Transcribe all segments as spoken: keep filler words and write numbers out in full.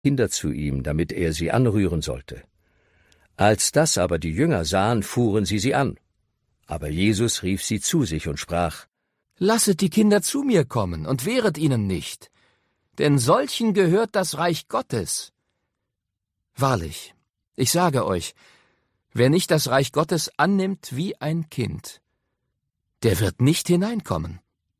Kinder zu ihm, damit er sie anrühren sollte. Als das aber die Jünger sahen, fuhren sie sie an. Aber Jesus rief sie zu sich und sprach: Lasset die Kinder zu mir kommen und wehret ihnen nicht, denn solchen gehört das Reich Gottes. Wahrlich, ich sage euch, wer nicht das Reich Gottes annimmt wie ein Kind, der wird nicht hineinkommen.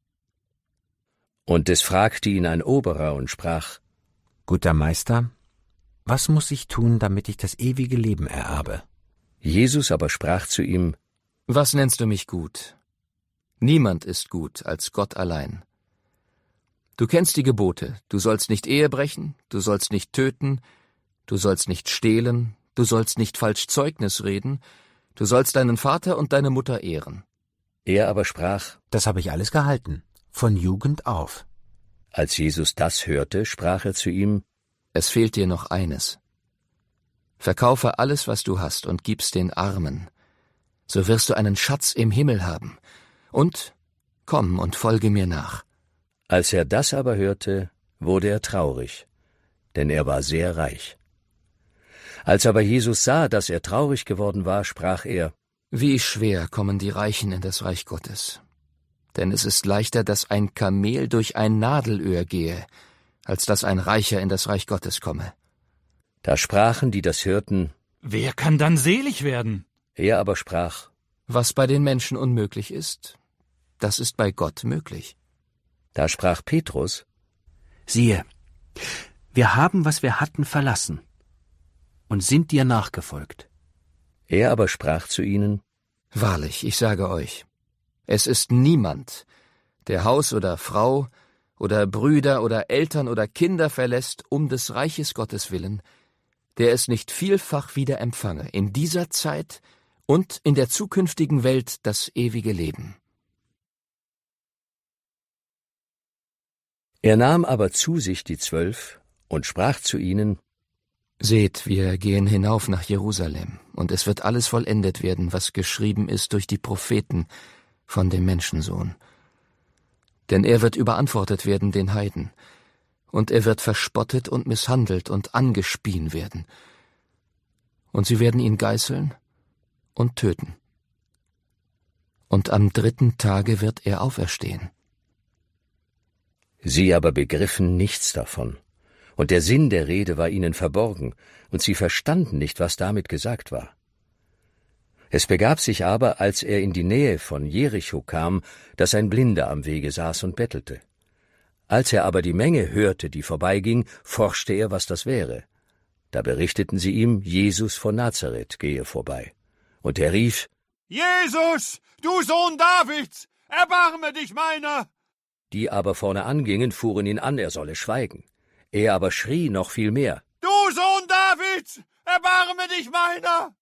Und es fragte ihn ein Oberer und sprach: Guter Meister, was muss ich tun, damit ich das ewige Leben ererbe? Jesus aber sprach zu ihm: Was nennst du mich gut? Niemand ist gut als Gott allein. Du kennst die Gebote: Du sollst nicht Ehe brechen, du sollst nicht töten, du sollst nicht stehlen, du sollst nicht falsch Zeugnis reden, du sollst deinen Vater und deine Mutter ehren. Er aber sprach: Das habe ich alles gehalten, von Jugend auf. Als Jesus das hörte, sprach er zu ihm: Es fehlt dir noch eines. Verkaufe alles, was du hast, und gib's den Armen. So wirst du einen Schatz im Himmel haben. Und komm und folge mir nach. Als er das aber hörte, wurde er traurig, denn er war sehr reich. Als aber Jesus sah, dass er traurig geworden war, sprach er: Wie schwer kommen die Reichen in das Reich Gottes. Denn es ist leichter, dass ein Kamel durch ein Nadelöhr gehe, als dass ein Reicher in das Reich Gottes komme. Da sprachen, die das hörten: Wer kann dann selig werden? Er aber sprach: Was bei den Menschen unmöglich ist, das ist bei Gott möglich. Da sprach Petrus: Siehe, wir haben, was wir hatten, verlassen und sind dir nachgefolgt. Er aber sprach zu ihnen: Wahrlich, ich sage euch, es ist niemand, der Haus oder Frau oder Brüder oder Eltern oder Kinder verlässt, um des Reiches Gottes willen, der es nicht vielfach wieder empfange, in dieser Zeit und in der zukünftigen Welt das ewige Leben. Er nahm aber zu sich die Zwölf und sprach zu ihnen: Seht, wir gehen hinauf nach Jerusalem, und es wird alles vollendet werden, was geschrieben ist durch die Propheten von dem Menschensohn. Denn er wird überantwortet werden den Heiden, und er wird verspottet und misshandelt und angespien werden. Und sie werden ihn geißeln und töten. Und am dritten Tage wird er auferstehen. Sie aber begriffen nichts davon, und der Sinn der Rede war ihnen verborgen, und sie verstanden nicht, was damit gesagt war. Es begab sich aber, als er in die Nähe von Jericho kam, dass ein Blinder am Wege saß und bettelte. Als er aber die Menge hörte, die vorbeiging, forschte er, was das wäre. Da berichteten sie ihm, Jesus von Nazareth gehe vorbei. Und er rief: Jesus, du Sohn Davids, erbarme dich meiner! Die aber vorne angingen, fuhren ihn an, er solle schweigen. Er aber schrie noch viel mehr: Du Sohn Davids, erbarme dich meiner!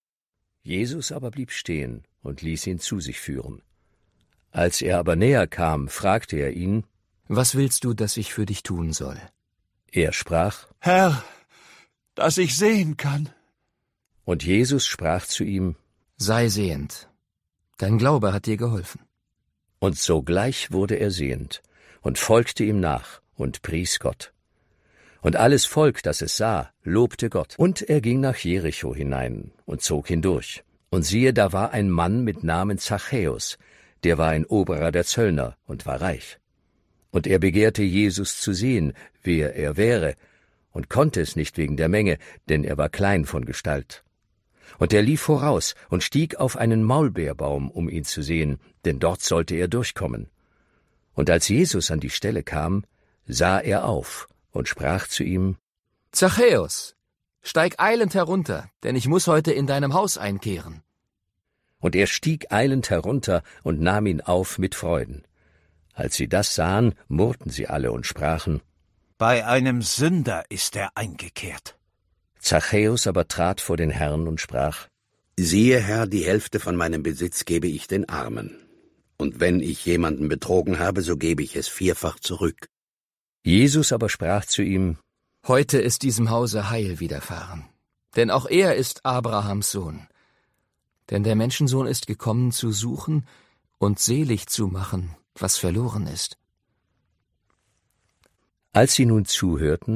Jesus aber blieb stehen und ließ ihn zu sich führen. Als er aber näher kam, fragte er ihn: Was willst du, dass ich für dich tun soll? Er sprach: Herr, dass ich sehen kann. Und Jesus sprach zu ihm: Sei sehend, dein Glaube hat dir geholfen. Und sogleich wurde er sehend und folgte ihm nach und pries Gott. Und alles Volk, das es sah, lobte Gott. Und er ging nach Jericho hinein und zog hindurch. Und siehe, da war ein Mann mit Namen Zachäus, der war ein Oberer der Zöllner und war reich. Und er begehrte Jesus zu sehen, wer er wäre, und konnte es nicht wegen der Menge, denn er war klein von Gestalt. Und er lief voraus und stieg auf einen Maulbeerbaum, um ihn zu sehen, denn dort sollte er durchkommen. Und als Jesus an die Stelle kam, sah er auf und sprach zu ihm: Zachäus, steig eilend herunter, denn ich muß heute in deinem Haus einkehren. Und er stieg eilend herunter und nahm ihn auf mit Freuden. Als sie das sahen, murrten sie alle und sprachen: Bei einem Sünder ist er eingekehrt. Zachäus aber trat vor den Herrn und sprach: Siehe, Herr, die Hälfte von meinem Besitz gebe ich den Armen. Und wenn ich jemanden betrogen habe, so gebe ich es vierfach zurück. Jesus aber sprach zu ihm: Heute ist diesem Hause Heil widerfahren, denn auch er ist Abrahams Sohn. Denn der Menschensohn ist gekommen, zu suchen und selig zu machen, was verloren ist. Als sie nun zuhörten,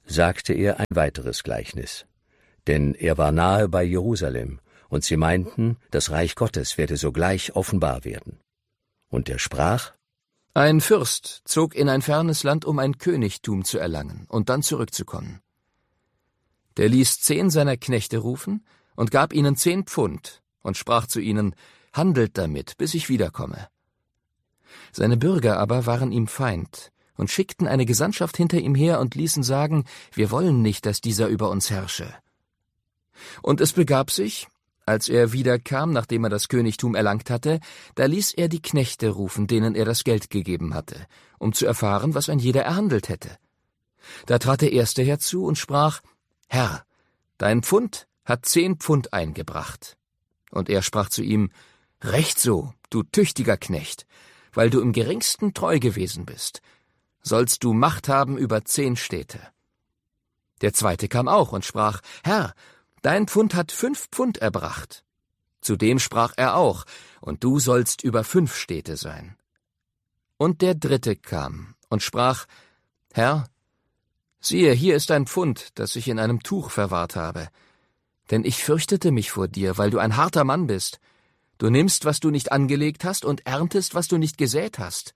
sagte er ein weiteres Gleichnis. Denn er war nahe bei Jerusalem, und sie meinten, das Reich Gottes werde sogleich offenbar werden. Und er sprach: Ein Fürst zog in ein fernes Land, um ein Königtum zu erlangen und dann zurückzukommen. Der ließ zehn seiner Knechte rufen und gab ihnen zehn Pfund und sprach zu ihnen: Handelt damit, bis ich wiederkomme. Seine Bürger aber waren ihm Feind und schickten eine Gesandtschaft hinter ihm her und ließen sagen: Wir wollen nicht, dass dieser über uns herrsche. Und es begab sich, als er wiederkam, nachdem er das Königtum erlangt hatte, da ließ er die Knechte rufen, denen er das Geld gegeben hatte, um zu erfahren, was ein jeder erhandelt hätte. Da trat der Erste herzu und sprach: Herr, dein Pfund hat zehn Pfund eingebracht. Und er sprach zu ihm: Recht so, du tüchtiger Knecht, weil du im geringsten treu gewesen bist, sollst du Macht haben über zehn Städte. Der Zweite kam auch und sprach: Herr, dein Pfund hat fünf Pfund erbracht. Zudem sprach er auch: Und du sollst über fünf Städte sein. Und der Dritte kam und sprach: Herr, siehe, hier ist ein Pfund, das ich in einem Tuch verwahrt habe. Denn ich fürchtete mich vor dir, weil du ein harter Mann bist. Du nimmst, was du nicht angelegt hast, und erntest, was du nicht gesät hast.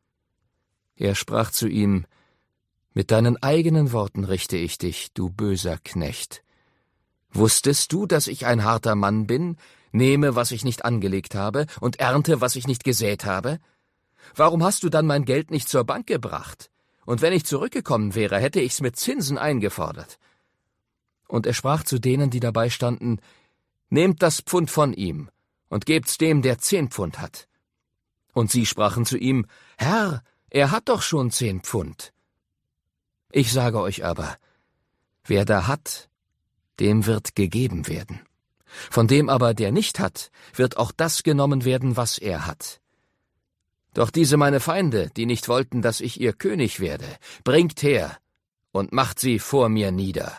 Er sprach zu ihm: Mit deinen eigenen Worten richte ich dich, du böser Knecht. Wusstest du, dass ich ein harter Mann bin, nehme, was ich nicht angelegt habe, und ernte, was ich nicht gesät habe? Warum hast du dann mein Geld nicht zur Bank gebracht? Und wenn ich zurückgekommen wäre, hätte ich's mit Zinsen eingefordert. Und er sprach zu denen, die dabei standen: Nehmt das Pfund von ihm und gebt's dem, der zehn Pfund hat. Und sie sprachen zu ihm: Herr, er hat doch schon zehn Pfund. Ich sage euch aber, wer da hat, dem wird gegeben werden. Von dem aber, der nicht hat, wird auch das genommen werden, was er hat. Doch diese meine Feinde, die nicht wollten, dass ich ihr König werde, bringt her und macht sie vor mir nieder.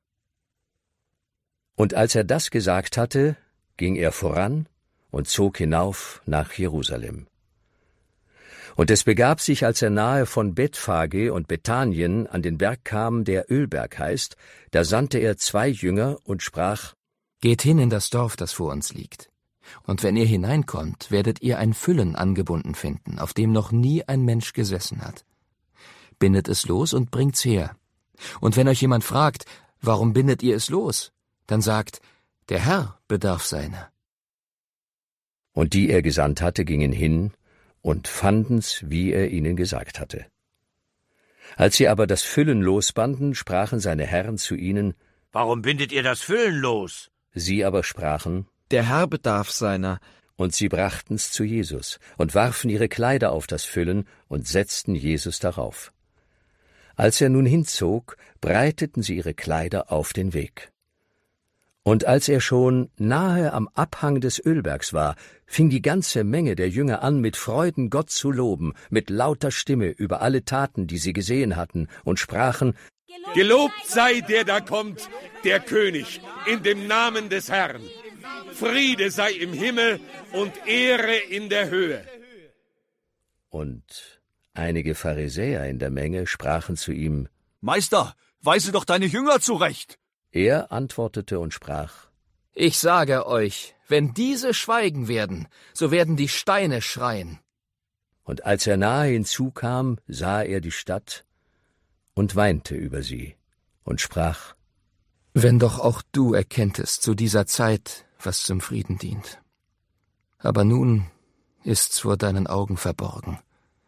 Und als er das gesagt hatte, ging er voran und zog hinauf nach Jerusalem. Und es begab sich, als er nahe von Bethphage und Bethanien an den Berg kam, der Ölberg heißt, da sandte er zwei Jünger und sprach: Geht hin in das Dorf, das vor uns liegt. Und wenn ihr hineinkommt, werdet ihr ein Füllen angebunden finden, auf dem noch nie ein Mensch gesessen hat. Bindet es los und bringt's her. Und wenn euch jemand fragt: Warum bindet ihr es los? Dann sagt: Der Herr bedarf seiner. Und die er gesandt hatte, gingen hin und fanden's, wie er ihnen gesagt hatte. Als sie aber das Füllen losbanden, sprachen seine Herren zu ihnen: Warum bindet ihr das Füllen los? Sie aber sprachen: Der Herr bedarf seiner. Und sie brachten's zu Jesus und warfen ihre Kleider auf das Füllen und setzten Jesus darauf. Als er nun hinzog, breiteten sie ihre Kleider auf den Weg. Und als er schon nahe am Abhang des Ölbergs war, fing die ganze Menge der Jünger an, mit Freuden Gott zu loben, mit lauter Stimme über alle Taten, die sie gesehen hatten, und sprachen: Gelobt sei der da kommt, der König, in dem Namen des Herrn. Friede sei im Himmel und Ehre in der Höhe. Und einige Pharisäer in der Menge sprachen zu ihm: Meister, weise doch deine Jünger zurecht. Er antwortete und sprach: Ich sage euch, wenn diese schweigen werden, so werden die Steine schreien. Und als er nahe hinzukam, sah er die Stadt und weinte über sie und sprach: Wenn doch auch du erkenntest zu dieser Zeit, was zum Frieden dient. Aber nun ist's vor deinen Augen verborgen.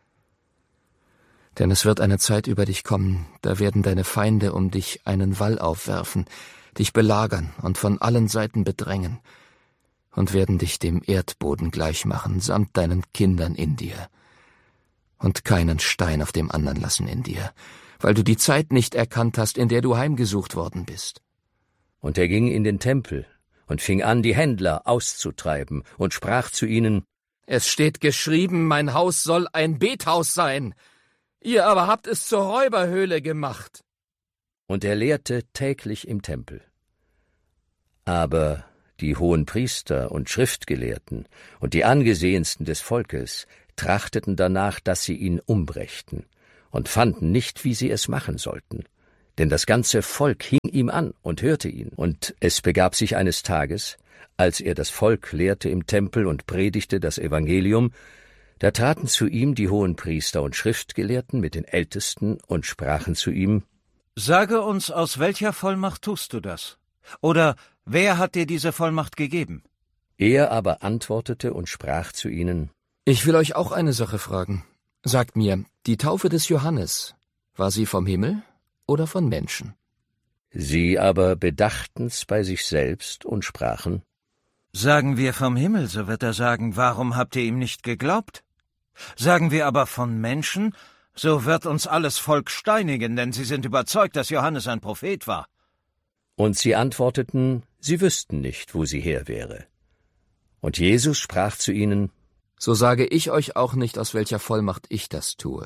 Denn es wird eine Zeit über dich kommen, da werden deine Feinde um dich einen Wall aufwerfen, dich belagern und von allen Seiten bedrängen und werden dich dem Erdboden gleichmachen, samt deinen Kindern in dir, und keinen Stein auf dem anderen lassen in dir, weil du die Zeit nicht erkannt hast, in der du heimgesucht worden bist. Und er ging in den Tempel und fing an, die Händler auszutreiben, und sprach zu ihnen: Es steht geschrieben, mein Haus soll ein Bethaus sein. Ihr aber habt es zur Räuberhöhle gemacht. Und er lehrte täglich im Tempel. Aber die Hohenpriester und Schriftgelehrten und die Angesehensten des Volkes trachteten danach, dass sie ihn umbrächten, und fanden nicht, wie sie es machen sollten, denn das ganze Volk hing ihm an und hörte ihn. Und es begab sich eines Tages, als er das Volk lehrte im Tempel und predigte das Evangelium, da traten zu ihm die Hohenpriester und Schriftgelehrten mit den Ältesten und sprachen zu ihm: Sage uns, aus welcher Vollmacht tust du das? Oder wer hat dir diese Vollmacht gegeben? Er aber antwortete und sprach zu ihnen: Ich will euch auch eine Sache fragen. Sagt mir, die Taufe des Johannes, war sie vom Himmel oder von Menschen? Sie aber bedachten's bei sich selbst und sprachen: Sagen wir vom Himmel, so wird er sagen, warum habt ihr ihm nicht geglaubt? Sagen wir aber von Menschen, so wird uns alles Volk steinigen, denn sie sind überzeugt, dass Johannes ein Prophet war. Und sie antworteten, sie wüssten nicht, wo sie her wäre. Und Jesus sprach zu ihnen: So sage ich euch auch nicht, aus welcher Vollmacht ich das tue.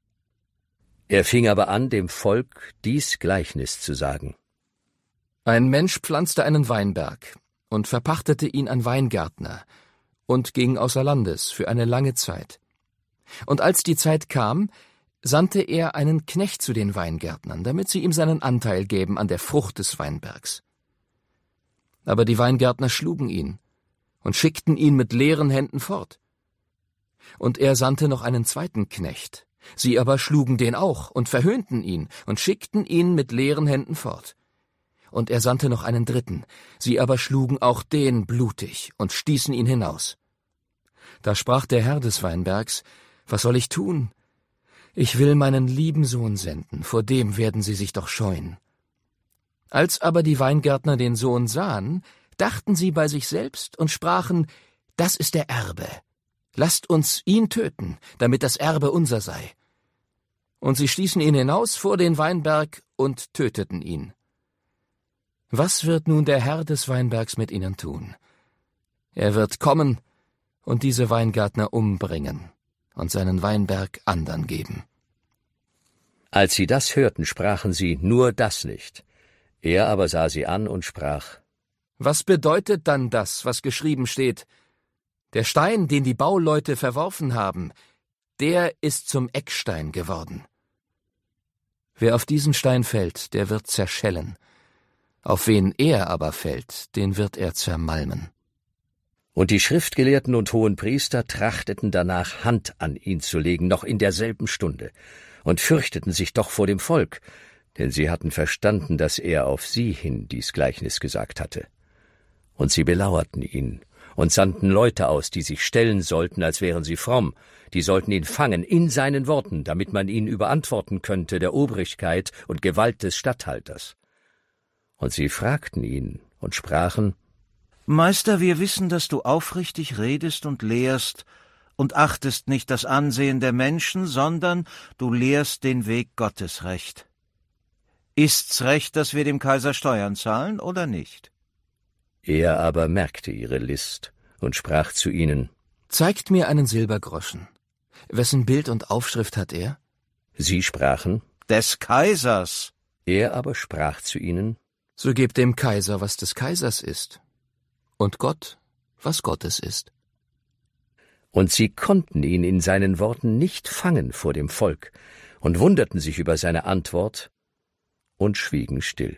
Er fing aber an, dem Volk dies Gleichnis zu sagen. Ein Mensch pflanzte einen Weinberg und verpachtete ihn an Weingärtner und ging außer Landes für eine lange Zeit. Und als die Zeit kam, sandte er einen Knecht zu den Weingärtnern, damit sie ihm seinen Anteil gäben an der Frucht des Weinbergs. Aber die Weingärtner schlugen ihn und schickten ihn mit leeren Händen fort. Und er sandte noch einen zweiten Knecht, sie aber schlugen den auch und verhöhnten ihn und schickten ihn mit leeren Händen fort. Und er sandte noch einen dritten, sie aber schlugen auch den blutig und stießen ihn hinaus. Da sprach der Herr des Weinbergs: Was soll ich tun? Ich will meinen lieben Sohn senden, vor dem werden sie sich doch scheuen. Als aber die Weingärtner den Sohn sahen, dachten sie bei sich selbst und sprachen: Das ist der Erbe. Lasst uns ihn töten, damit das Erbe unser sei. Und sie stießen ihn hinaus vor den Weinberg und töteten ihn. Was wird nun der Herr des Weinbergs mit ihnen tun? Er wird kommen und diese Weingärtner umbringen und seinen Weinberg andern geben. Als sie das hörten, sprachen sie: Nur das nicht. Er aber sah sie an und sprach: Was bedeutet dann das, was geschrieben steht? Der Stein, den die Bauleute verworfen haben, der ist zum Eckstein geworden. Wer auf diesen Stein fällt, der wird zerschellen. Auf wen er aber fällt, den wird er zermalmen. Und die Schriftgelehrten und Hohenpriester trachteten danach, Hand an ihn zu legen, noch in derselben Stunde, und fürchteten sich doch vor dem Volk, denn sie hatten verstanden, dass er auf sie hin dies Gleichnis gesagt hatte. Und sie belauerten ihn und sandten Leute aus, die sich stellen sollten, als wären sie fromm, die sollten ihn fangen in seinen Worten, damit man ihn überantworten könnte der Obrigkeit und Gewalt des Statthalters. Und sie fragten ihn und sprachen: Meister, wir wissen, dass du aufrichtig redest und lehrst und achtest nicht das Ansehen der Menschen, sondern du lehrst den Weg Gottes recht. Ist's recht, dass wir dem Kaiser Steuern zahlen oder nicht? Er aber merkte ihre List und sprach zu ihnen: Zeigt mir einen Silbergroschen. Wessen Bild und Aufschrift hat er? Sie sprachen: Des Kaisers. Er aber sprach zu ihnen: So gebt dem Kaiser, was des Kaisers ist, und Gott, was Gottes ist. Und sie konnten ihn in seinen Worten nicht fangen vor dem Volk und wunderten sich über seine Antwort und schwiegen still.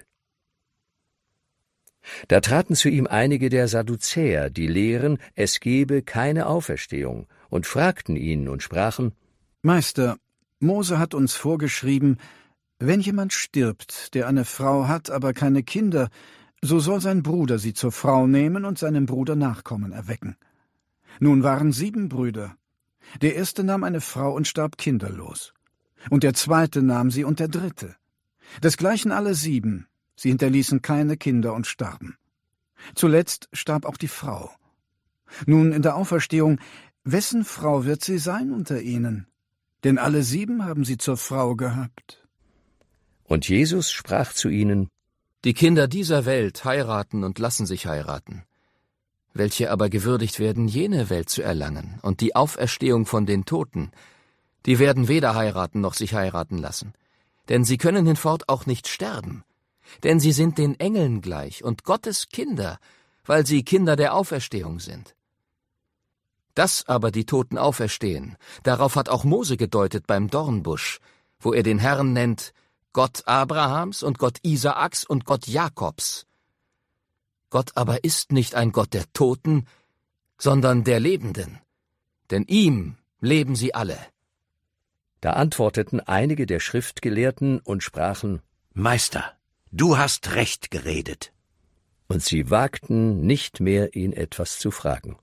Da traten zu ihm einige der Sadduzäer, die lehren, es gebe keine Auferstehung, und fragten ihn und sprachen: Meister, Mose hat uns vorgeschrieben, wenn jemand stirbt, der eine Frau hat, aber keine Kinder, so soll sein Bruder sie zur Frau nehmen und seinem Bruder Nachkommen erwecken. Nun waren sieben Brüder. Der erste nahm eine Frau und starb kinderlos. Und der zweite nahm sie und der dritte. Desgleichen alle sieben. Sie hinterließen keine Kinder und starben. Zuletzt starb auch die Frau. Nun in der Auferstehung, wessen Frau wird sie sein unter ihnen? Denn alle sieben haben sie zur Frau gehabt. Und Jesus sprach zu ihnen: Die Kinder dieser Welt heiraten und lassen sich heiraten. Welche aber gewürdigt werden, jene Welt zu erlangen und die Auferstehung von den Toten, die werden weder heiraten noch sich heiraten lassen. Denn sie können hinfort auch nicht sterben. Denn sie sind den Engeln gleich und Gottes Kinder, weil sie Kinder der Auferstehung sind. Dass aber die Toten auferstehen, darauf hat auch Mose gedeutet beim Dornbusch, wo er den Herrn nennt, Gott Abrahams und Gott Isaaks und Gott Jakobs. Gott aber ist nicht ein Gott der Toten, sondern der Lebenden, denn ihm leben sie alle. Da antworteten einige der Schriftgelehrten und sprachen: Meister, du hast recht geredet. Und sie wagten nicht mehr, ihn etwas zu fragen.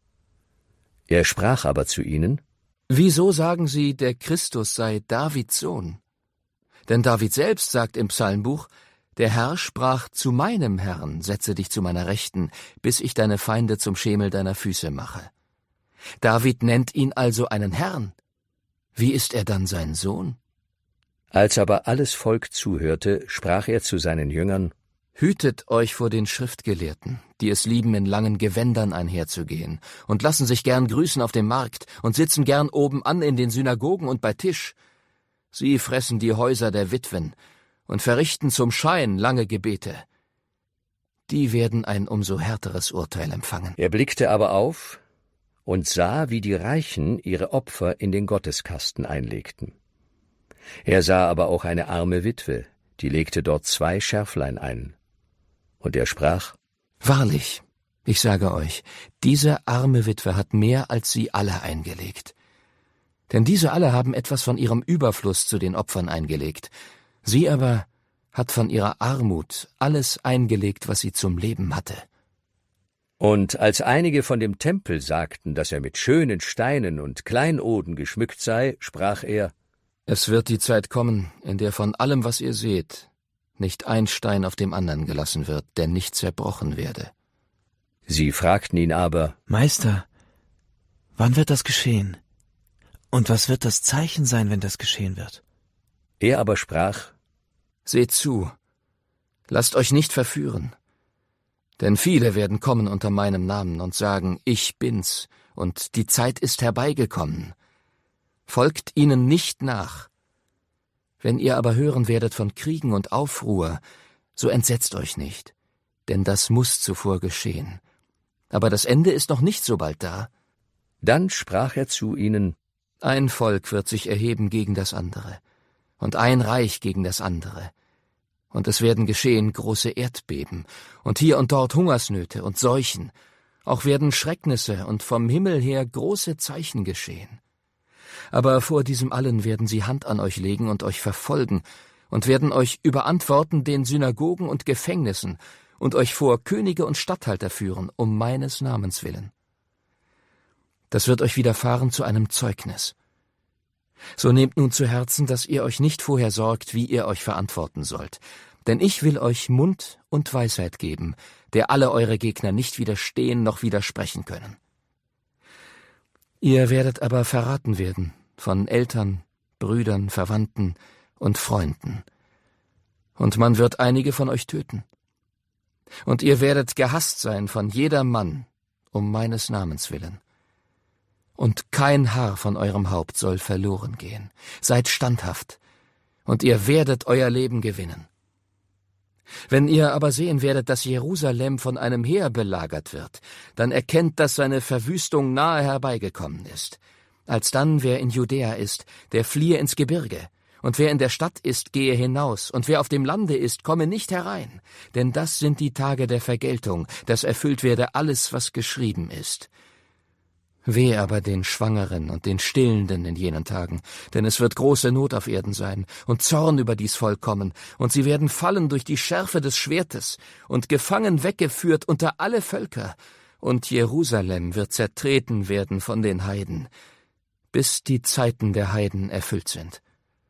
Er sprach aber zu ihnen: Wieso sagen Sie, der Christus sei Davids Sohn? Denn David selbst sagt im Psalmbuch: Der Herr sprach zu meinem Herrn, setze dich zu meiner Rechten, bis ich deine Feinde zum Schemel deiner Füße mache. David nennt ihn also einen Herrn. Wie ist er dann sein Sohn? Als aber alles Volk zuhörte, sprach er zu seinen Jüngern: Hütet euch vor den Schriftgelehrten, die es lieben, in langen Gewändern einherzugehen, und lassen sich gern grüßen auf dem Markt und sitzen gern oben an in den Synagogen und bei Tisch. Sie fressen die Häuser der Witwen und verrichten zum Schein lange Gebete. Die werden ein umso härteres Urteil empfangen. Er blickte aber auf und sah, wie die Reichen ihre Opfer in den Gotteskasten einlegten. Er sah aber auch eine arme Witwe, die legte dort zwei Scherflein ein. Und er sprach: Wahrlich, ich sage euch, diese arme Witwe hat mehr als sie alle eingelegt. Denn diese alle haben etwas von ihrem Überfluss zu den Opfern eingelegt. Sie aber hat von ihrer Armut alles eingelegt, was sie zum Leben hatte. Und als einige von dem Tempel sagten, dass er mit schönen Steinen und Kleinoden geschmückt sei, sprach er: Es wird die Zeit kommen, in der von allem, was ihr seht, nicht ein Stein auf dem anderen gelassen wird, der nicht zerbrochen werde. Sie fragten ihn aber: Meister, wann wird das geschehen? Und was wird das Zeichen sein, wenn das geschehen wird? Er aber sprach: Seht zu, lasst euch nicht verführen. Denn viele werden kommen unter meinem Namen und sagen, ich bin's, und die Zeit ist herbeigekommen. Folgt ihnen nicht nach. Wenn ihr aber hören werdet von Kriegen und Aufruhr, so entsetzt euch nicht, denn das muss zuvor geschehen. Aber das Ende ist noch nicht so bald da. Dann sprach er zu ihnen: Ein Volk wird sich erheben gegen das andere, und ein Reich gegen das andere. Und es werden geschehen große Erdbeben, und hier und dort Hungersnöte und Seuchen. Auch werden Schrecknisse und vom Himmel her große Zeichen geschehen. Aber vor diesem allen werden sie Hand an euch legen und euch verfolgen und werden euch überantworten den Synagogen und Gefängnissen und euch vor Könige und Statthalter führen, um meines Namens willen. Das wird euch widerfahren zu einem Zeugnis. So nehmt nun zu Herzen, dass ihr euch nicht vorher sorgt, wie ihr euch verantworten sollt. Denn ich will euch Mund und Weisheit geben, der alle eure Gegner nicht widerstehen noch widersprechen können. Ihr werdet aber verraten werden von Eltern, Brüdern, Verwandten und Freunden. Und man wird einige von euch töten. Und ihr werdet gehasst sein von jeder Mann, um meines Namens willen. Und kein Haar von eurem Haupt soll verloren gehen. Seid standhaft, und ihr werdet euer Leben gewinnen. Wenn ihr aber sehen werdet, dass Jerusalem von einem Heer belagert wird, dann erkennt, dass seine Verwüstung nahe herbeigekommen ist. Alsdann, wer in Judäa ist, der fliehe ins Gebirge, und wer in der Stadt ist, gehe hinaus, und wer auf dem Lande ist, komme nicht herein. Denn das sind die Tage der Vergeltung, dass erfüllt werde alles, was geschrieben ist. Wehe aber den Schwangeren und den Stillenden in jenen Tagen, denn es wird große Not auf Erden sein und Zorn über dies Volk kommen, und sie werden fallen durch die Schärfe des Schwertes und gefangen weggeführt unter alle Völker, und Jerusalem wird zertreten werden von den Heiden, bis die Zeiten der Heiden erfüllt sind.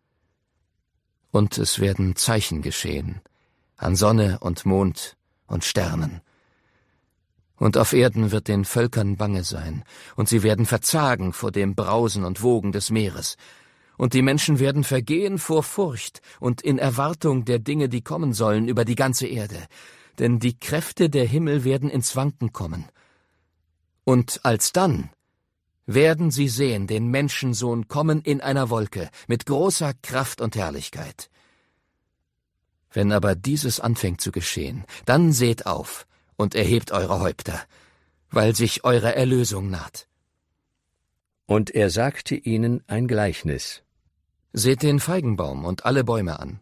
Und es werden Zeichen geschehen an Sonne und Mond und Sternen. Und auf Erden wird den Völkern bange sein, und sie werden verzagen vor dem Brausen und Wogen des Meeres. Und die Menschen werden vergehen vor Furcht und in Erwartung der Dinge, die kommen sollen über die ganze Erde. Denn die Kräfte der Himmel werden ins Wanken kommen. Und alsdann werden sie sehen den Menschensohn kommen in einer Wolke mit großer Kraft und Herrlichkeit. Wenn aber dieses anfängt zu geschehen, dann seht auf und erhebt eure Häupter, weil sich eure Erlösung naht. Und er sagte ihnen ein Gleichnis. Seht den Feigenbaum und alle Bäume an.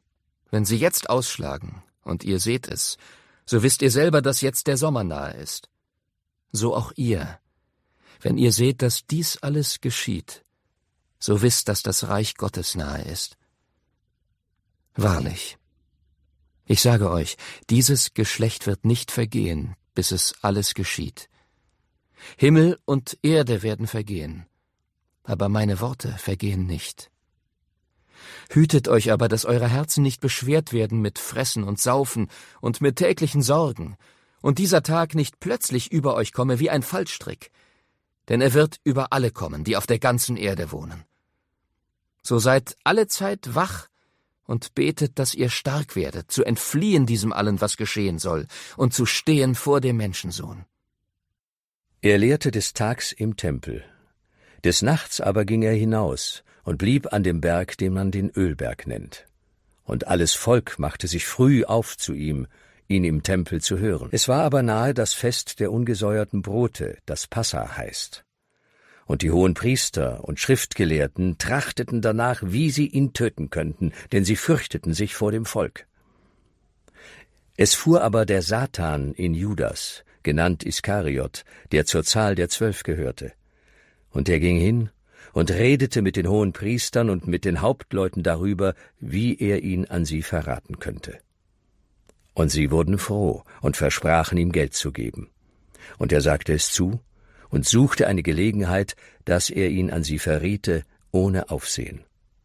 Wenn sie jetzt ausschlagen, und ihr seht es, so wisst ihr selber, dass jetzt der Sommer nahe ist. So auch ihr, wenn ihr seht, dass dies alles geschieht, so wisst, dass das Reich Gottes nahe ist. Wahrlich, ich sage euch, dieses Geschlecht wird nicht vergehen, bis es alles geschieht. Himmel und Erde werden vergehen, aber meine Worte vergehen nicht. Hütet euch aber, dass eure Herzen nicht beschwert werden mit Fressen und Saufen und mit täglichen Sorgen, und dieser Tag nicht plötzlich über euch komme wie ein Fallstrick, denn er wird über alle kommen, die auf der ganzen Erde wohnen. So seid allezeit wach und betet, dass ihr stark werdet, zu entfliehen diesem allen, was geschehen soll, und zu stehen vor dem Menschensohn. Er lehrte des Tags im Tempel. Des Nachts aber ging er hinaus und blieb an dem Berg, den man den Ölberg nennt. Und alles Volk machte sich früh auf zu ihm, ihn im Tempel zu hören. Es war aber nahe das Fest der ungesäuerten Brote, das Passa heißt. Und die hohen Priester und Schriftgelehrten trachteten danach, wie sie ihn töten könnten, denn sie fürchteten sich vor dem Volk. Es fuhr aber der Satan in Judas, genannt Iskariot, der zur Zahl der Zwölf gehörte. Und er ging hin und redete mit den hohen Priestern und mit den Hauptleuten darüber, wie er ihn an sie verraten könnte. Und sie wurden froh und versprachen ihm Geld zu geben. Und er sagte es zu und suchte eine Gelegenheit, dass er ihn an sie verriete, ohne Aufsehen.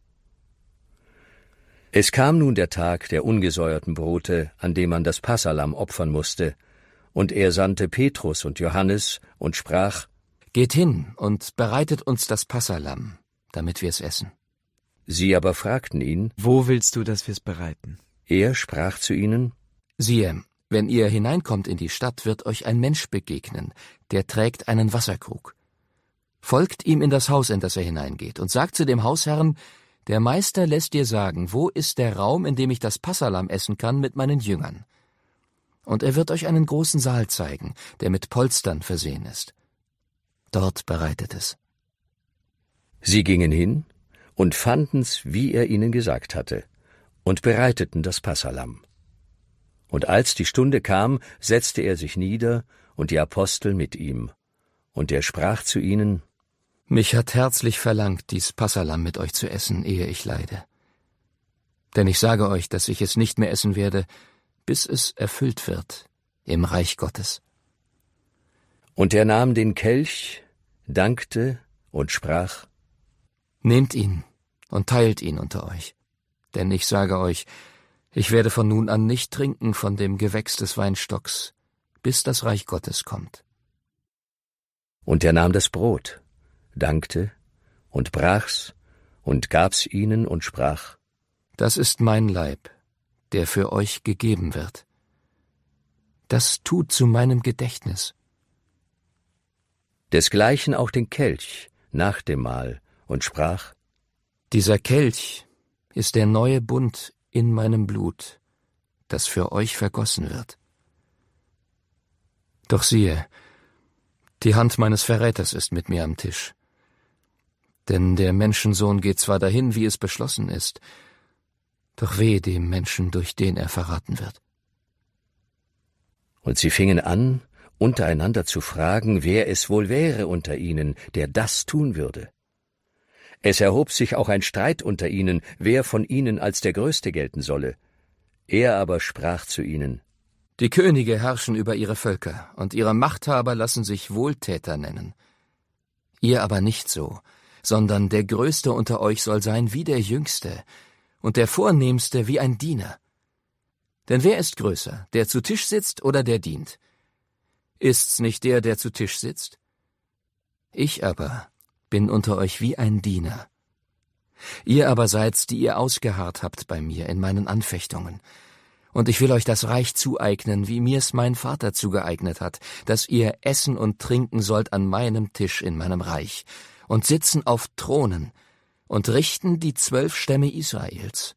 Es kam nun der Tag der ungesäuerten Brote, an dem man das Passahlamm opfern musste, und er sandte Petrus und Johannes und sprach: Geht hin und bereitet uns das Passahlamm, damit wir es essen. Sie aber fragten ihn: Wo willst du, dass wir es bereiten? Er sprach zu ihnen: Siehe, wenn ihr hineinkommt in die Stadt, wird euch ein Mensch begegnen, der trägt einen Wasserkrug. Folgt ihm in das Haus, in das er hineingeht, und sagt zu dem Hausherrn: Der Meister lässt dir sagen, wo ist der Raum, in dem ich das Passahlamm essen kann mit meinen Jüngern. Und er wird euch einen großen Saal zeigen, der mit Polstern versehen ist. Dort bereitet es. Sie gingen hin und fanden's, wie er ihnen gesagt hatte, und bereiteten das Passahlamm. Und als die Stunde kam, setzte er sich nieder und die Apostel mit ihm. Und er sprach zu ihnen: Mich hat herzlich verlangt, dies Passahlamm mit euch zu essen, ehe ich leide. Denn ich sage euch, dass ich es nicht mehr essen werde, bis es erfüllt wird im Reich Gottes. Und er nahm den Kelch, dankte und sprach: Nehmt ihn und teilt ihn unter euch. Denn ich sage euch, ich werde von nun an nicht trinken von dem Gewächs des Weinstocks, bis das Reich Gottes kommt. Und er nahm das Brot, dankte und brach's und gab's ihnen und sprach: Das ist mein Leib, der für euch gegeben wird. Das tut zu meinem Gedächtnis. Desgleichen auch den Kelch nach dem Mahl und sprach: Dieser Kelch ist der neue Bund in meinem Blut, das für euch vergossen wird. Doch siehe, die Hand meines Verräters ist mit mir am Tisch. Denn der Menschensohn geht zwar dahin, wie es beschlossen ist, doch wehe dem Menschen, durch den er verraten wird. Und sie fingen an, untereinander zu fragen, wer es wohl wäre unter ihnen, der das tun würde. Es erhob sich auch ein Streit unter ihnen, wer von ihnen als der Größte gelten solle. Er aber sprach zu ihnen: Die Könige herrschen über ihre Völker, und ihre Machthaber lassen sich Wohltäter nennen. Ihr aber nicht so, sondern der Größte unter euch soll sein wie der Jüngste, und der Vornehmste wie ein Diener. Denn wer ist größer, der zu Tisch sitzt oder der dient? Ist's nicht der, der zu Tisch sitzt? Ich aber bin unter euch wie ein Diener. Ihr aber seid's, die ihr ausgeharrt habt bei mir in meinen Anfechtungen. Und ich will euch das Reich zueignen, wie mir's mein Vater zugeeignet hat, dass ihr essen und trinken sollt an meinem Tisch in meinem Reich und sitzen auf Thronen und richten die zwölf Stämme Israels.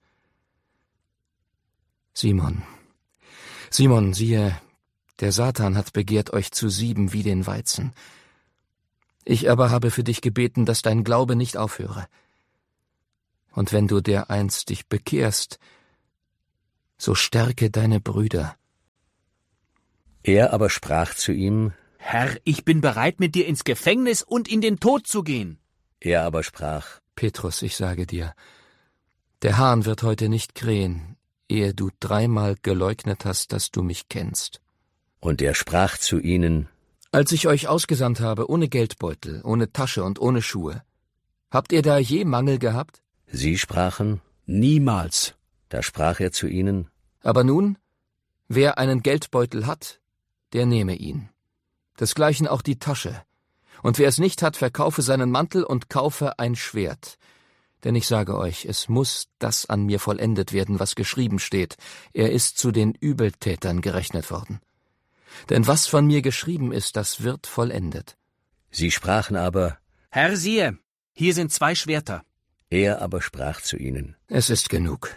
Simon, Simon, siehe, der Satan hat begehrt, euch zu sieben wie den Weizen. Ich aber habe für dich gebeten, dass dein Glaube nicht aufhöre. Und wenn du dereinst dich bekehrst, so stärke deine Brüder. Er aber sprach zu ihm: Herr, ich bin bereit, mit dir ins Gefängnis und in den Tod zu gehen. Er aber sprach: Petrus, ich sage dir, der Hahn wird heute nicht krähen, ehe du dreimal geleugnet hast, dass du mich kennst. Und er sprach zu ihnen: Als ich euch ausgesandt habe, ohne Geldbeutel, ohne Tasche und ohne Schuhe, habt ihr da je Mangel gehabt? Sie sprachen: Niemals. Da sprach er zu ihnen: Aber nun, wer einen Geldbeutel hat, der nehme ihn. Desgleichen auch die Tasche. Und wer es nicht hat, verkaufe seinen Mantel und kaufe ein Schwert. Denn ich sage euch, es muss das an mir vollendet werden, was geschrieben steht. Er ist zu den Übeltätern gerechnet worden. Denn was von mir geschrieben ist, das wird vollendet. Sie sprachen aber: Herr, siehe, hier sind zwei Schwerter. Er aber sprach zu ihnen: Es ist genug.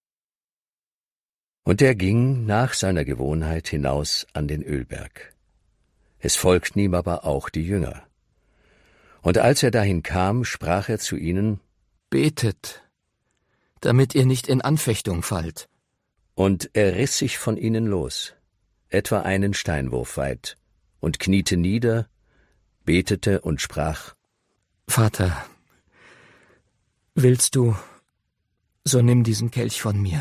Und er ging nach seiner Gewohnheit hinaus an den Ölberg. Es folgten ihm aber auch die Jünger. Und als er dahin kam, sprach er zu ihnen: Betet, damit ihr nicht in Anfechtung fallt. Und er riss sich von ihnen los, etwa einen Steinwurf weit, und kniete nieder, betete und sprach: Vater, willst du, so nimm diesen Kelch von mir.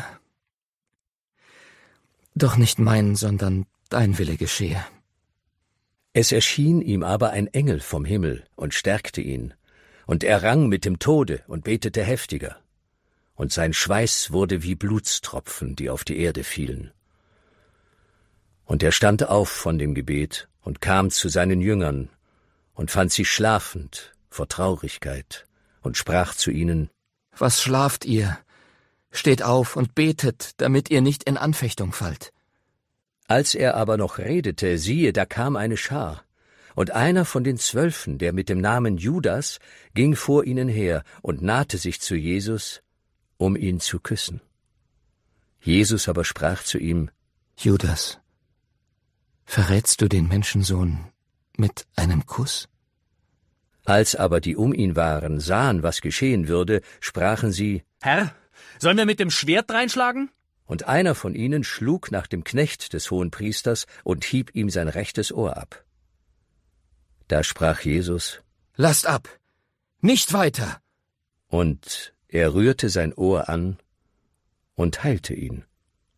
Doch nicht mein, sondern dein Wille geschehe. Es erschien ihm aber ein Engel vom Himmel und stärkte ihn, und er rang mit dem Tode und betete heftiger. Und sein Schweiß wurde wie Blutstropfen, die auf die Erde fielen. Und er stand auf von dem Gebet und kam zu seinen Jüngern und fand sie schlafend vor Traurigkeit und sprach zu ihnen: Was schlaft ihr? Steht auf und betet, damit ihr nicht in Anfechtung fallt. Als er aber noch redete, siehe, da kam eine Schar, und einer von den Zwölfen, der mit dem Namen Judas, ging vor ihnen her und nahte sich zu Jesus, um ihn zu küssen. Jesus aber sprach zu ihm: Judas, verrätst du den Menschensohn mit einem Kuss? Als aber die um ihn waren, sahen, was geschehen würde, sprachen sie: Herr, sollen wir mit dem Schwert reinschlagen? Und einer von ihnen schlug nach dem Knecht des Hohenpriesters und hieb ihm sein rechtes Ohr ab. Da sprach Jesus: Lasst ab, nicht weiter. Und er rührte sein Ohr an und heilte ihn.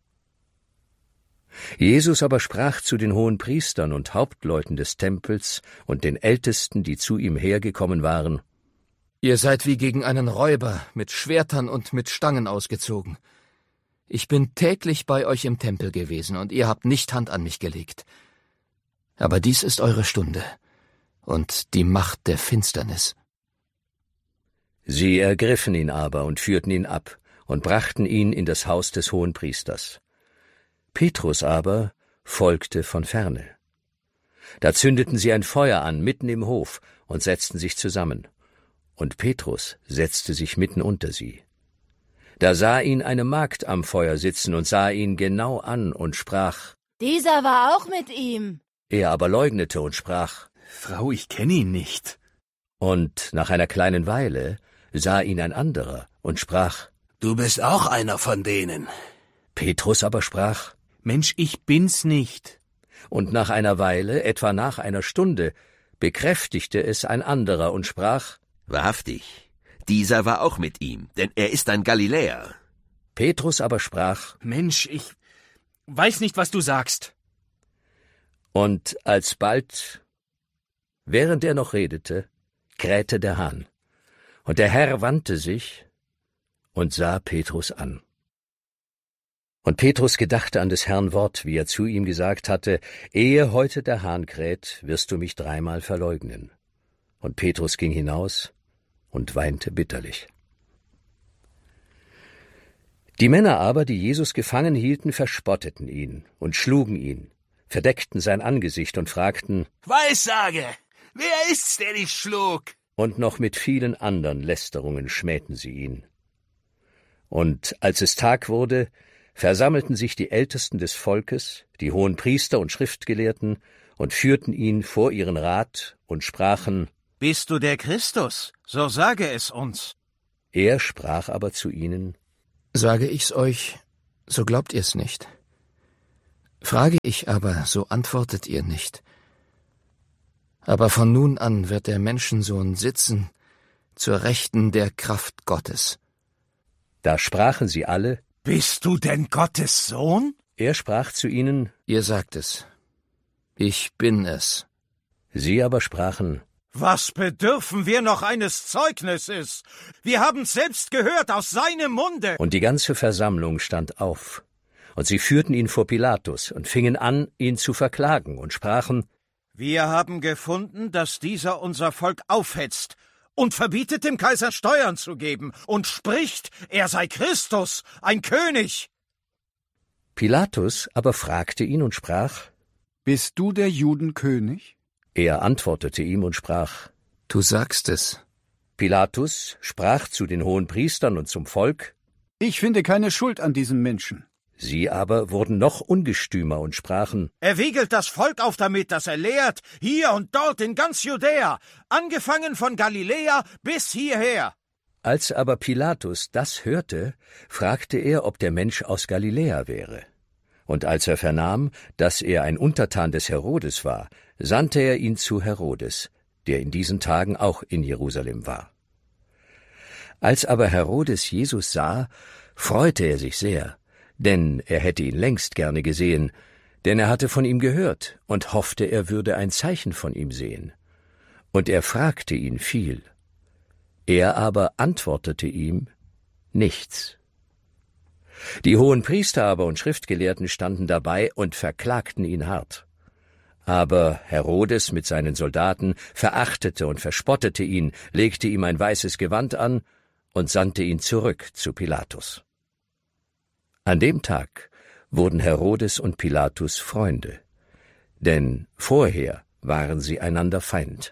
Jesus aber sprach zu den Hohenpriestern und Hauptleuten des Tempels und den Ältesten, die zu ihm hergekommen waren: Ihr seid wie gegen einen Räuber mit Schwertern und mit Stangen ausgezogen. Ich bin täglich bei euch im Tempel gewesen, und ihr habt nicht Hand an mich gelegt. Aber dies ist eure Stunde und die Macht der Finsternis. Sie ergriffen ihn aber und führten ihn ab und brachten ihn in das Haus des Hohenpriesters. Petrus aber folgte von ferne. Da zündeten sie ein Feuer an mitten im Hof und setzten sich zusammen. Und Petrus setzte sich mitten unter sie. Da sah ihn eine Magd am Feuer sitzen und sah ihn genau an und sprach: Dieser war auch mit ihm. Er aber leugnete und sprach: Frau, ich kenne ihn nicht. Und nach einer kleinen Weile sah ihn ein anderer und sprach: Du bist auch einer von denen. Petrus aber sprach: Mensch, ich bin's nicht. Und nach einer Weile, etwa nach einer Stunde, bekräftigte es ein anderer und sprach: Wahrhaftig, dieser war auch mit ihm, denn er ist ein Galiläer. Petrus aber sprach: Mensch, ich weiß nicht, was du sagst. Und alsbald, während er noch redete, krähte der Hahn. Und der Herr wandte sich und sah Petrus an. Und Petrus gedachte an des Herrn Wort, wie er zu ihm gesagt hatte: Ehe heute der Hahn kräht, wirst du mich dreimal verleugnen. Und Petrus ging hinaus und weinte bitterlich. Die Männer aber, die Jesus gefangen hielten, verspotteten ihn und schlugen ihn, verdeckten sein Angesicht und fragten: Weissage, wer ist's, der dich schlug? Und noch mit vielen anderen Lästerungen schmähten sie ihn. Und als es Tag wurde, versammelten sich die Ältesten des Volkes, die Hohenpriester und Schriftgelehrten, und führten ihn vor ihren Rat und sprachen: Bist du der Christus? So sage es uns. Er sprach aber zu ihnen: Sage ich's euch, so glaubt ihr's nicht. Frage ich aber, so antwortet ihr nicht. Aber von nun an wird der Menschensohn sitzen zur Rechten der Kraft Gottes. Da sprachen sie alle: Bist du denn Gottes Sohn? Er sprach zu ihnen: Ihr sagt es. Ich bin es. Sie aber sprachen: Was bedürfen wir noch eines Zeugnisses? Wir haben's selbst gehört aus seinem Munde. Und die ganze Versammlung stand auf. Und sie führten ihn vor Pilatus und fingen an, ihn zu verklagen und sprachen: Wir haben gefunden, dass dieser unser Volk aufhetzt und verbietet dem Kaiser Steuern zu geben und spricht, er sei Christus, ein König. Pilatus aber fragte ihn und sprach: Bist du der Judenkönig? Er antwortete ihm und sprach: Du sagst es. Pilatus sprach zu den Hohenpriestern und zum Volk: Ich finde keine Schuld an diesem Menschen. Sie aber wurden noch ungestümer und sprachen: Er wiegelt das Volk auf damit, dass er lehrt, hier und dort in ganz Judäa, angefangen von Galiläa bis hierher. Als aber Pilatus das hörte, fragte er, ob der Mensch aus Galiläa wäre. Und als er vernahm, dass er ein Untertan des Herodes war, sandte er ihn zu Herodes, der in diesen Tagen auch in Jerusalem war. Als aber Herodes Jesus sah, freute er sich sehr, denn er hätte ihn längst gerne gesehen, denn er hatte von ihm gehört und hoffte, er würde ein Zeichen von ihm sehen. Und er fragte ihn viel. Er aber antwortete ihm nichts. Die Hohenpriester aber und Schriftgelehrten standen dabei und verklagten ihn hart. Aber Herodes mit seinen Soldaten verachtete und verspottete ihn, legte ihm ein weißes Gewand an und sandte ihn zurück zu Pilatus. An dem Tag wurden Herodes und Pilatus Freunde, denn vorher waren sie einander Feind.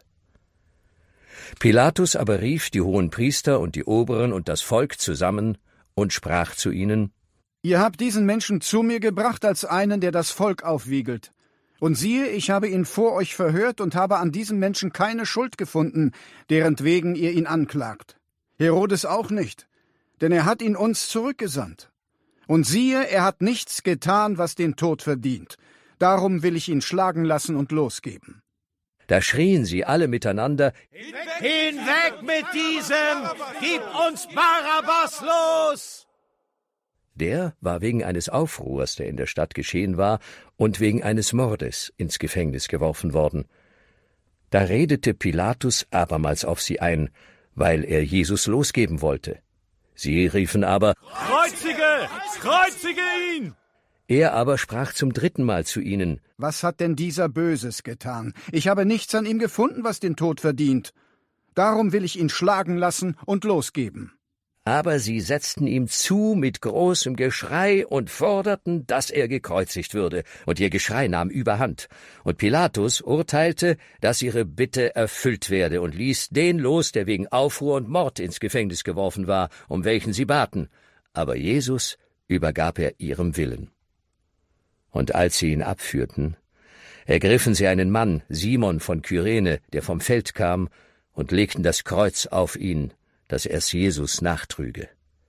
Pilatus aber rief die Hohenpriester und die Oberen und das Volk zusammen und sprach zu ihnen: Ihr habt diesen Menschen zu mir gebracht als einen, der das Volk aufwiegelt. Und siehe, ich habe ihn vor euch verhört und habe an diesem Menschen keine Schuld gefunden, derentwegen ihr ihn anklagt. Herodes auch nicht, denn er hat ihn uns zurückgesandt. Und siehe, er hat nichts getan, was den Tod verdient. Darum will ich ihn schlagen lassen und losgeben. Da schrien sie alle miteinander: Hinweg mit diesem! Gib uns Barabbas los! Der war wegen eines Aufruhrs, der in der Stadt geschehen war, und wegen eines Mordes ins Gefängnis geworfen worden. Da redete Pilatus abermals auf sie ein, weil er Jesus losgeben wollte. Sie riefen aber: Kreuzige! Kreuzige ihn! Er aber sprach zum dritten Mal zu ihnen: Was hat denn dieser Böses getan? Ich habe nichts an ihm gefunden, was den Tod verdient. Darum will ich ihn schlagen lassen und losgeben. Aber sie setzten ihm zu mit großem Geschrei und forderten, dass er gekreuzigt würde, und ihr Geschrei nahm überhand. Und Pilatus urteilte, dass ihre Bitte erfüllt werde, und ließ den los, der wegen Aufruhr und Mord ins Gefängnis geworfen war, um welchen sie baten. Aber Jesus übergab er ihrem Willen. Und als sie ihn abführten, ergriffen sie einen Mann, Simon von Kyrene, der vom Feld kam, und legten das Kreuz auf ihn, dass er's Jesus nachtrüge.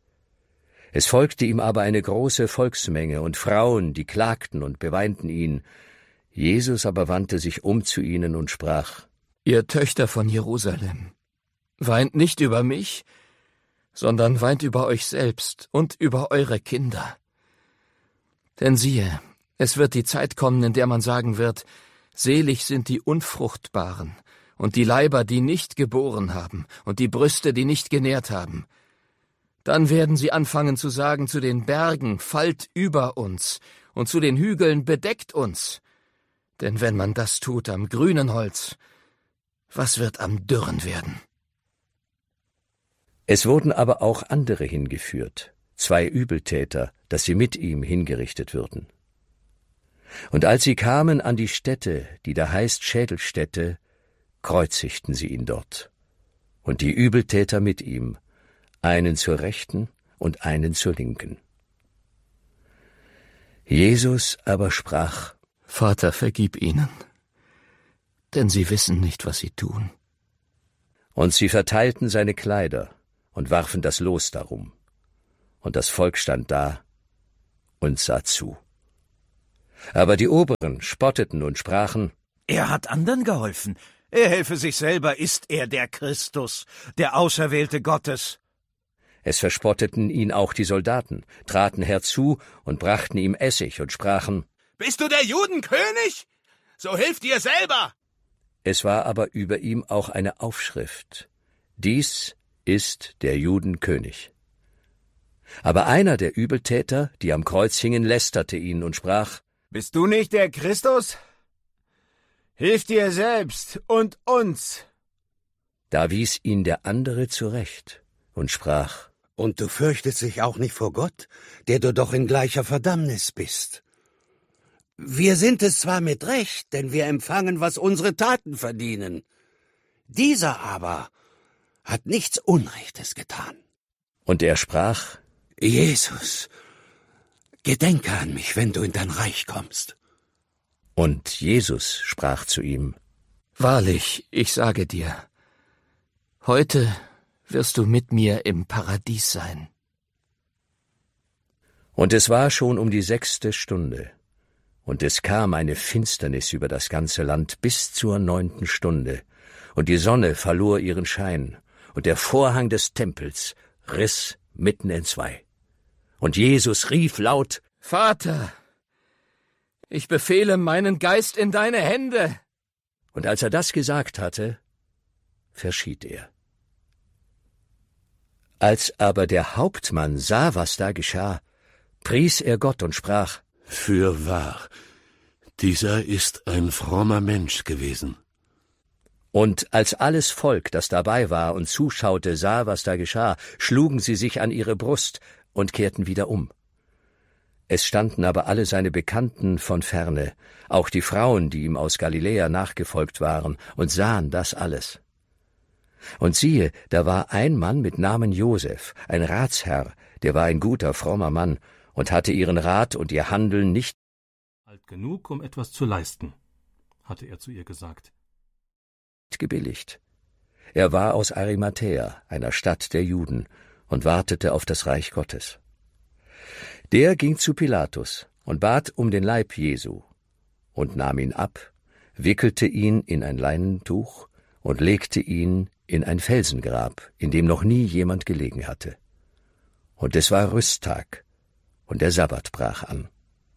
Es folgte ihm aber eine große Volksmenge und Frauen, die klagten und beweinten ihn. Jesus aber wandte sich um zu ihnen und sprach: Ihr Töchter von Jerusalem, weint nicht über mich, sondern weint über euch selbst und über eure Kinder. Denn siehe, es wird die Zeit kommen, in der man sagen wird: Selig sind die Unfruchtbaren und die Leiber, die nicht geboren haben, und die Brüste, die nicht genährt haben. Dann werden sie anfangen zu sagen zu den Bergen: Fallt über uns, und zu den Hügeln: Bedeckt uns. Denn wenn man das tut am grünen Holz, was wird am dürren werden? Es wurden aber auch andere hingeführt, zwei Übeltäter, dass sie mit ihm hingerichtet würden. Und als sie kamen an die Stätte, die da heißt Schädelstätte, kreuzigten sie ihn dort, und die Übeltäter mit ihm, einen zur Rechten und einen zur Linken. Jesus aber sprach: Vater, vergib ihnen, denn sie wissen nicht, was sie tun. Und sie verteilten seine Kleider und warfen das Los darum. Und das Volk stand da und sah zu. Aber die Oberen spotteten und sprachen: Er hat anderen geholfen. Er helfe sich selber, ist er der Christus, der Auserwählte Gottes. Es verspotteten ihn auch die Soldaten, traten herzu und brachten ihm Essig und sprachen: Bist du der Judenkönig? So hilf dir selber! Es war aber über ihm auch eine Aufschrift: Dies ist der Judenkönig. Aber einer der Übeltäter, die am Kreuz hingen, lästerte ihn und sprach: Bist du nicht der Christus? Hilf dir selbst und uns! Da wies ihn der andere zurecht und sprach: Und du fürchtest dich auch nicht vor Gott, der du doch in gleicher Verdammnis bist. Wir sind es zwar mit Recht, denn wir empfangen, was unsere Taten verdienen. Dieser aber hat nichts Unrechtes getan. Und er sprach: Jesus, gedenke an mich, wenn du in dein Reich kommst. Und Jesus sprach zu ihm: Wahrlich, ich sage dir, heute wirst du mit mir im Paradies sein. Und es war schon um die sechste Stunde, und es kam eine Finsternis über das ganze Land bis zur neunten Stunde, und die Sonne verlor ihren Schein, und der Vorhang des Tempels riss mitten entzwei. Und Jesus rief laut: Vater, ich befehle meinen Geist in deine Hände. Und als er das gesagt hatte, verschied er. Als aber der Hauptmann sah, was da geschah, pries er Gott und sprach: Fürwahr, dieser ist ein frommer Mensch gewesen. Und als alles Volk, das dabei war und zuschaute, sah, was da geschah, schlugen sie sich an ihre Brust und kehrten wieder um. Es standen aber alle seine Bekannten von ferne, auch die Frauen, die ihm aus Galiläa nachgefolgt waren, und sahen das alles. Und siehe, da war ein Mann mit Namen Josef, ein Ratsherr, der war ein guter, frommer Mann, und hatte ihren Rat und ihr Handeln nicht alt genug, um etwas zu leisten, hatte er zu ihr gesagt. gebilligt. Er war aus Arimathäa, einer Stadt der Juden, und wartete auf das Reich Gottes. Der ging zu Pilatus und bat um den Leib Jesu und nahm ihn ab, wickelte ihn in ein Leinentuch und legte ihn in ein Felsengrab, in dem noch nie jemand gelegen hatte. Und es war Rüsttag, und der Sabbat brach an.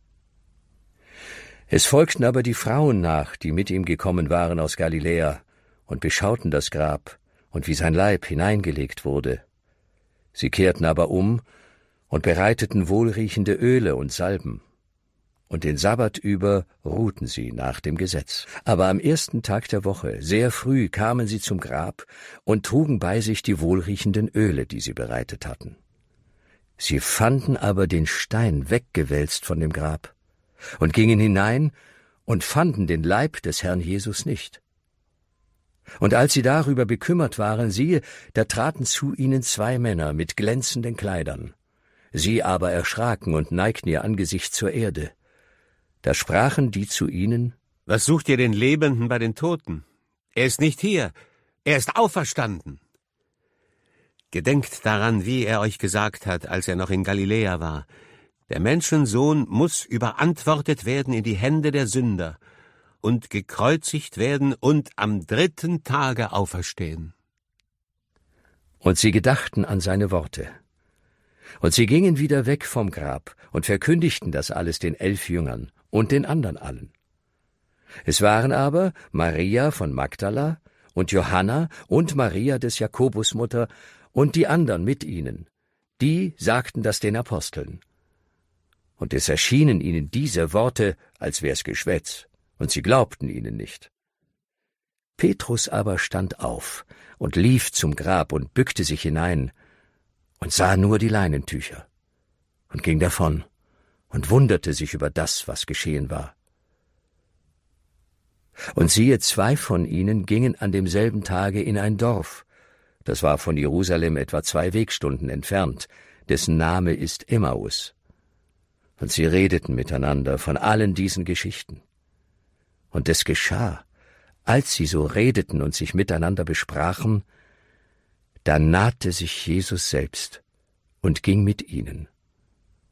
Es folgten aber die Frauen nach, die mit ihm gekommen waren aus Galiläa, und beschauten das Grab und wie sein Leib hineingelegt wurde. Sie kehrten aber um und bereiteten wohlriechende Öle und Salben. Und den Sabbat über ruhten sie nach dem Gesetz. Aber am ersten Tag der Woche, sehr früh, kamen sie zum Grab und trugen bei sich die wohlriechenden Öle, die sie bereitet hatten. Sie fanden aber den Stein weggewälzt von dem Grab und gingen hinein und fanden den Leib des Herrn Jesus nicht. Und als sie darüber bekümmert waren, siehe, da traten zu ihnen zwei Männer mit glänzenden Kleidern. Sie aber erschraken und neigten ihr Angesicht zur Erde. Da sprachen die zu ihnen: Was sucht ihr den Lebenden bei den Toten? Er ist nicht hier, er ist auferstanden. Gedenkt daran, wie er euch gesagt hat, als er noch in Galiläa war. Der Menschensohn muss überantwortet werden in die Hände der Sünder und gekreuzigt werden und am dritten Tage auferstehen. Und sie gedachten an seine Worte. Und sie gingen wieder weg vom Grab und verkündigten das alles den elf Jüngern und den anderen allen. Es waren aber Maria von Magdala und Johanna und Maria des Jakobus Mutter und die anderen mit ihnen. Die sagten das den Aposteln. Und es erschienen ihnen diese Worte, als wär's Geschwätz, und sie glaubten ihnen nicht. Petrus aber stand auf und lief zum Grab und bückte sich hinein und sah nur die Leinentücher und ging davon und wunderte sich über das, was geschehen war. Und siehe, zwei von ihnen gingen an demselben Tage in ein Dorf, das war von Jerusalem etwa zwei Wegstunden entfernt, dessen Name ist Emmaus. Und sie redeten miteinander von allen diesen Geschichten. Und es geschah, als sie so redeten und sich miteinander besprachen, da nahte sich Jesus selbst und ging mit ihnen.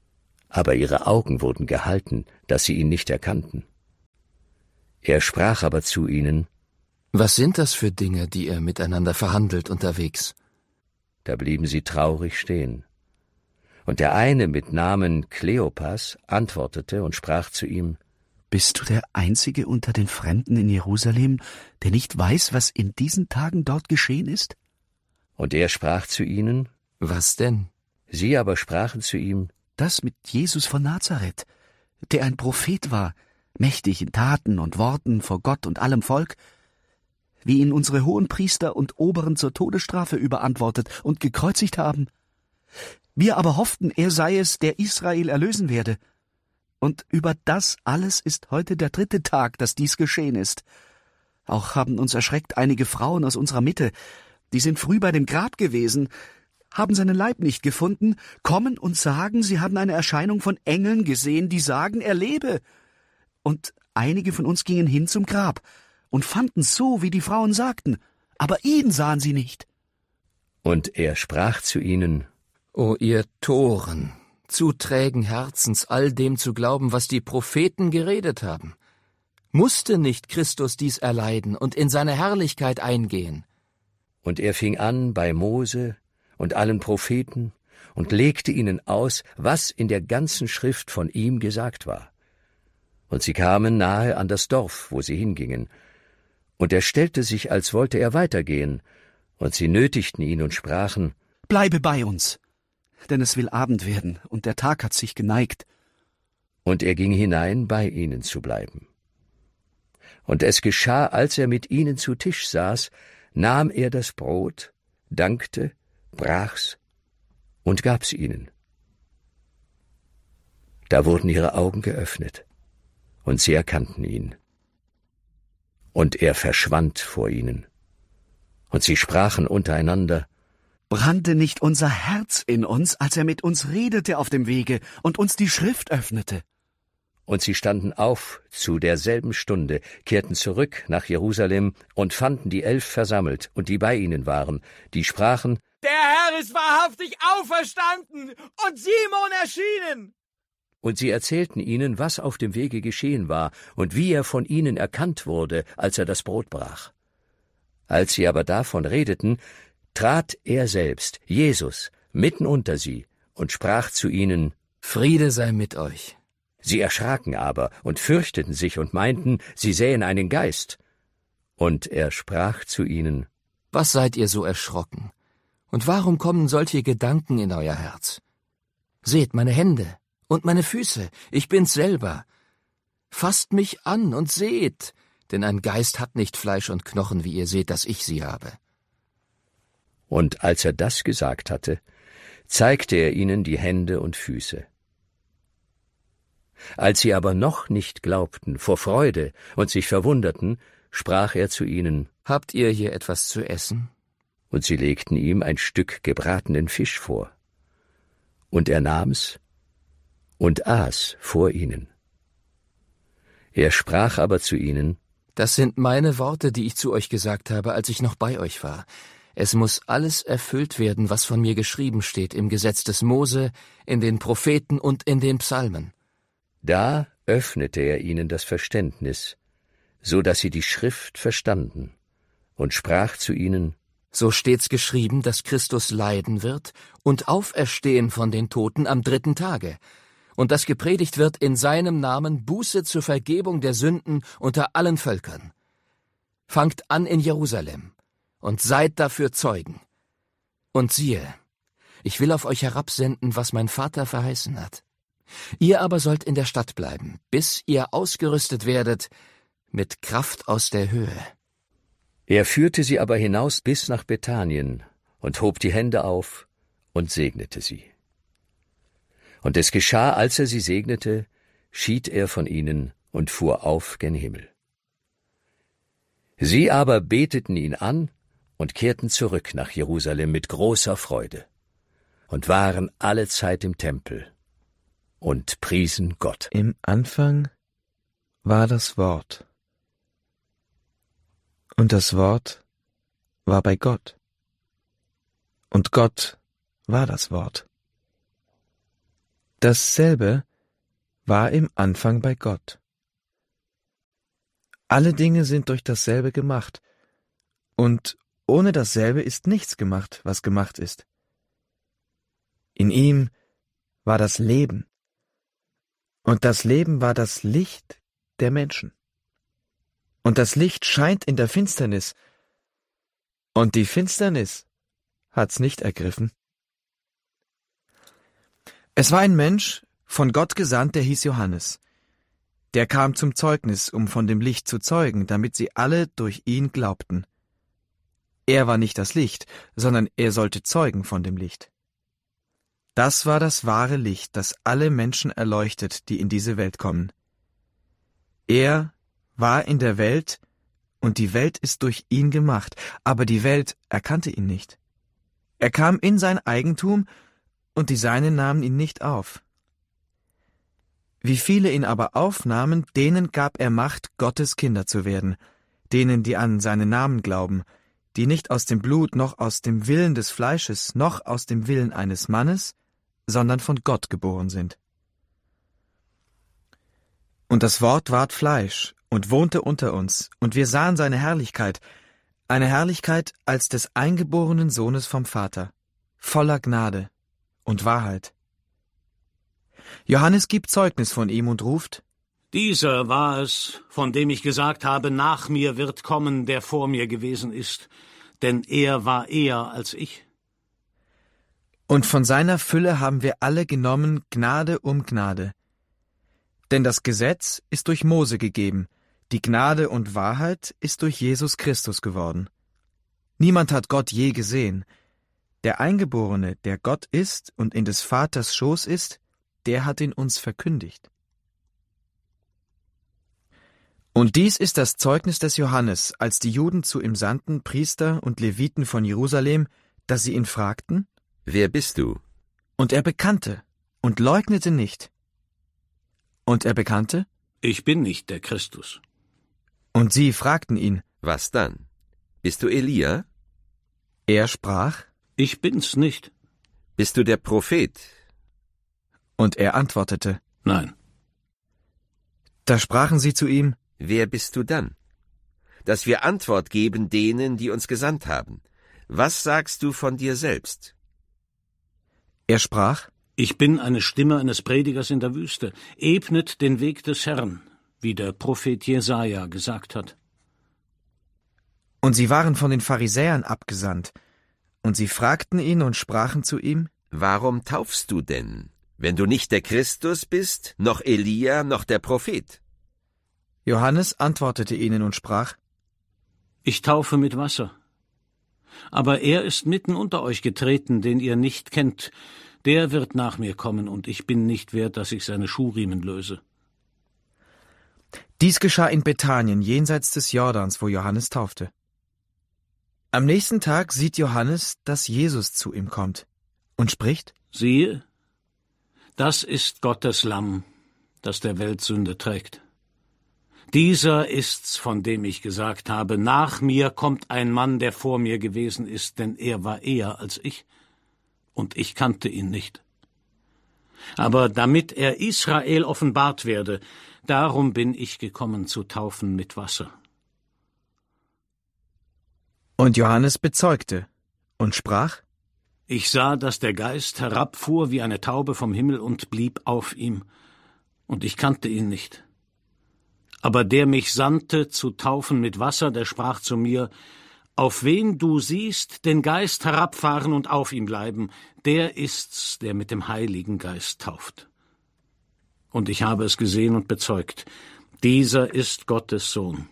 aber ihre Augen wurden gehalten, dass sie ihn nicht erkannten. Er sprach aber zu ihnen: Was sind das für Dinge, die ihr miteinander verhandelt unterwegs? Da blieben sie traurig stehen. Und der eine mit Namen Kleopas antwortete und sprach zu ihm: Bist du der Einzige unter den Fremden in Jerusalem, der nicht weiß, was in diesen Tagen dort geschehen ist? Und er sprach zu ihnen: Was denn? Sie aber sprachen zu ihm: Das mit Jesus von Nazareth, der ein Prophet war, mächtig in Taten und Worten vor Gott und allem Volk, wie ihn unsere Hohenpriester und Oberen zur Todesstrafe überantwortet und gekreuzigt haben. Wir aber hofften, er sei es, der Israel erlösen werde. Und über das alles ist heute der dritte Tag, dass dies geschehen ist. Auch haben uns erschreckt einige Frauen aus unserer Mitte, die sind früh bei dem Grab gewesen, haben seinen Leib nicht gefunden, kommen und sagen, sie haben eine Erscheinung von Engeln gesehen, die sagen, er lebe. Und einige von uns gingen hin zum Grab und fanden so, wie die Frauen sagten, aber ihn sahen sie nicht. Und er sprach zu ihnen: O ihr Toren, zu trägen Herzens, all dem zu glauben, was die Propheten geredet haben. Musste nicht Christus dies erleiden und in seine Herrlichkeit eingehen? Und er fing an bei Mose und allen Propheten und legte ihnen aus, was in der ganzen Schrift von ihm gesagt war. Und sie kamen nahe an das Dorf, wo sie hingingen. Und er stellte sich, als wollte er weitergehen, und sie nötigten ihn und sprachen: Bleibe bei uns, denn es will Abend werden, und der Tag hat sich geneigt. Und er ging hinein, bei ihnen zu bleiben. Und es geschah, als er mit ihnen zu Tisch saß, nahm er das Brot, dankte, brach's und gab's ihnen. Da wurden ihre Augen geöffnet, und sie erkannten ihn. Und er verschwand vor ihnen. Und sie sprachen untereinander: Brannte nicht unser Herz in uns, als er mit uns redete auf dem Wege und uns die Schrift öffnete? Und sie standen auf zu derselben Stunde, kehrten zurück nach Jerusalem und fanden die Elf versammelt und die bei ihnen waren, die sprachen: Der Herr ist wahrhaftig auferstanden und Simon erschienen. Und sie erzählten ihnen, was auf dem Wege geschehen war und wie er von ihnen erkannt wurde, als er das Brot brach. Als sie aber davon redeten, trat er selbst, Jesus, mitten unter sie und sprach zu ihnen: Friede sei mit euch. Sie erschraken aber und fürchteten sich und meinten, sie sähen einen Geist. Und er sprach zu ihnen: Was seid ihr so erschrocken? Und warum kommen solche Gedanken in euer Herz? Seht meine Hände und meine Füße, ich bin's selber. Fasst mich an und seht, denn ein Geist hat nicht Fleisch und Knochen, wie ihr seht, dass ich sie habe. Und als er das gesagt hatte, zeigte er ihnen die Hände und Füße. Als sie aber noch nicht glaubten vor Freude und sich verwunderten, sprach er zu ihnen: Habt ihr hier etwas zu essen? Und sie legten ihm ein Stück gebratenen Fisch vor. Und er nahm's und aß vor ihnen. Er sprach aber zu ihnen: Das sind meine Worte, die ich zu euch gesagt habe, als ich noch bei euch war. Es muss alles erfüllt werden, was von mir geschrieben steht im Gesetz des Mose, in den Propheten und in den Psalmen. Da öffnete er ihnen das Verständnis, so dass sie die Schrift verstanden, und sprach zu ihnen: So steht's geschrieben, dass Christus leiden wird und auferstehen von den Toten am dritten Tage, und dass gepredigt wird in seinem Namen Buße zur Vergebung der Sünden unter allen Völkern. Fangt an in Jerusalem und seid dafür Zeugen. Und siehe, ich will auf euch herabsenden, was mein Vater verheißen hat. Ihr aber sollt in der Stadt bleiben, bis ihr ausgerüstet werdet mit Kraft aus der Höhe. Er führte sie aber hinaus bis nach Bethanien und hob die Hände auf und segnete sie. Und es geschah, als er sie segnete, schied er von ihnen und fuhr auf gen Himmel. Sie aber beteten ihn an und kehrten zurück nach Jerusalem mit großer Freude und waren allezeit im Tempel und priesen Gott. Im Anfang war das Wort, und das Wort war bei Gott, und Gott war das Wort. Dasselbe war im Anfang bei Gott. Alle Dinge sind durch dasselbe gemacht, und ohne dasselbe ist nichts gemacht, was gemacht ist. In ihm war das Leben, und das Leben war das Licht der Menschen. Und das Licht scheint in der Finsternis, und die Finsternis hat's nicht ergriffen. Es war ein Mensch, von Gott gesandt, der hieß Johannes. Der kam zum Zeugnis, um von dem Licht zu zeugen, damit sie alle durch ihn glaubten. Er war nicht das Licht, sondern er sollte zeugen von dem Licht. Das war das wahre Licht, das alle Menschen erleuchtet, die in diese Welt kommen. Er war in der Welt, und die Welt ist durch ihn gemacht, aber die Welt erkannte ihn nicht. Er kam in sein Eigentum, und die Seinen nahmen ihn nicht auf. Wie viele ihn aber aufnahmen, denen gab er Macht, Gottes Kinder zu werden, denen, die an seinen Namen glauben, die nicht aus dem Blut, noch aus dem Willen des Fleisches, noch aus dem Willen eines Mannes, sondern von Gott geboren sind. Und das Wort ward Fleisch und wohnte unter uns, und wir sahen seine Herrlichkeit, eine Herrlichkeit als des eingeborenen Sohnes vom Vater, voller Gnade und Wahrheit. Johannes gibt Zeugnis von ihm und ruft: Dieser war es, von dem ich gesagt habe, nach mir wird kommen, der vor mir gewesen ist, denn er war eher als ich. Und von seiner Fülle haben wir alle genommen, Gnade um Gnade. Denn das Gesetz ist durch Mose gegeben, die Gnade und Wahrheit ist durch Jesus Christus geworden. Niemand hat Gott je gesehen. Der Eingeborene, der Gott ist und in des Vaters Schoß ist, der hat ihn uns verkündigt. Und dies ist das Zeugnis des Johannes, als die Juden zu ihm sandten, Priester und Leviten von Jerusalem, dass sie ihn fragten: Wer bist du? Und er bekannte und leugnete nicht. Und er bekannte: Ich bin nicht der Christus. Und sie fragten ihn: Was dann? Bist du Elia? Er sprach: Ich bin's nicht. Bist du der Prophet? Und er antwortete: Nein. Da sprachen sie zu ihm: Wer bist du dann? Dass wir Antwort geben denen, die uns gesandt haben. Was sagst du von dir selbst? Er sprach: Ich bin eine Stimme eines Predigers in der Wüste. Ebnet den Weg des Herrn, wie der Prophet Jesaja gesagt hat. Und sie waren von den Pharisäern abgesandt. Und sie fragten ihn und sprachen zu ihm: Warum taufst du denn, wenn du nicht der Christus bist, noch Elia, noch der Prophet? Johannes antwortete ihnen und sprach: Ich taufe mit Wasser. Aber er ist mitten unter euch getreten, den ihr nicht kennt. Der wird nach mir kommen, und ich bin nicht wert, dass ich seine Schuhriemen löse. Dies geschah in Bethanien, jenseits des Jordans, wo Johannes taufte. Am nächsten Tag sieht Johannes, dass Jesus zu ihm kommt und spricht: Siehe, das ist Gottes Lamm, das der Welt Sünde trägt. Dieser ist's, von dem ich gesagt habe, nach mir kommt ein Mann, der vor mir gewesen ist, denn er war eher als ich, und ich kannte ihn nicht. Aber damit er Israel offenbart werde, darum bin ich gekommen zu taufen mit Wasser. Und Johannes bezeugte und sprach: Ich sah, dass der Geist herabfuhr wie eine Taube vom Himmel und blieb auf ihm, und ich kannte ihn nicht. Aber der mich sandte, zu taufen mit Wasser, der sprach zu mir: Auf wen du siehst den Geist herabfahren und auf ihm bleiben, der ist's, der mit dem Heiligen Geist tauft. Und ich habe es gesehen und bezeugt: Dieser ist Gottes Sohn.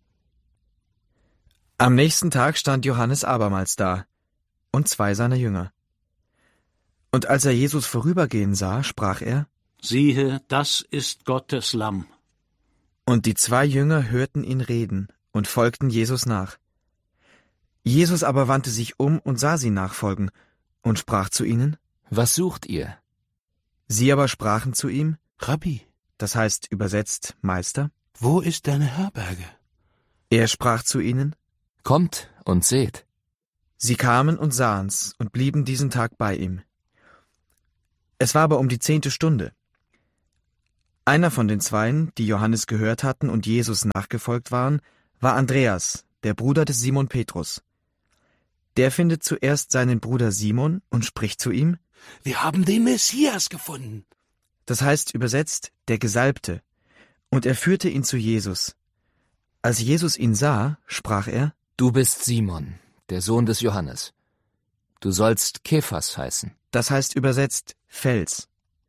Am nächsten Tag stand Johannes abermals da und zwei seiner Jünger. Und als er Jesus vorübergehen sah, sprach er: Siehe, das ist Gottes Lamm. Und die zwei Jünger hörten ihn reden und folgten Jesus nach. Jesus aber wandte sich um und sah sie nachfolgen und sprach zu ihnen: Was sucht ihr? Sie aber sprachen zu ihm: Rabbi, das heißt übersetzt Meister, wo ist deine Herberge? Er sprach zu ihnen: Kommt und seht. Sie kamen und sahen's und blieben diesen Tag bei ihm. Es war aber um die zehnte Stunde. Einer von den Zweien, die Johannes gehört hatten und Jesus nachgefolgt waren, war Andreas, der Bruder des Simon Petrus. Der findet zuerst seinen Bruder Simon und spricht zu ihm: Wir haben den Messias gefunden. Das heißt übersetzt, der Gesalbte. Und er führte ihn zu Jesus. Als Jesus ihn sah, sprach er: Du bist Simon, der Sohn des Johannes. Du sollst Kephas heißen. Das heißt übersetzt Fels.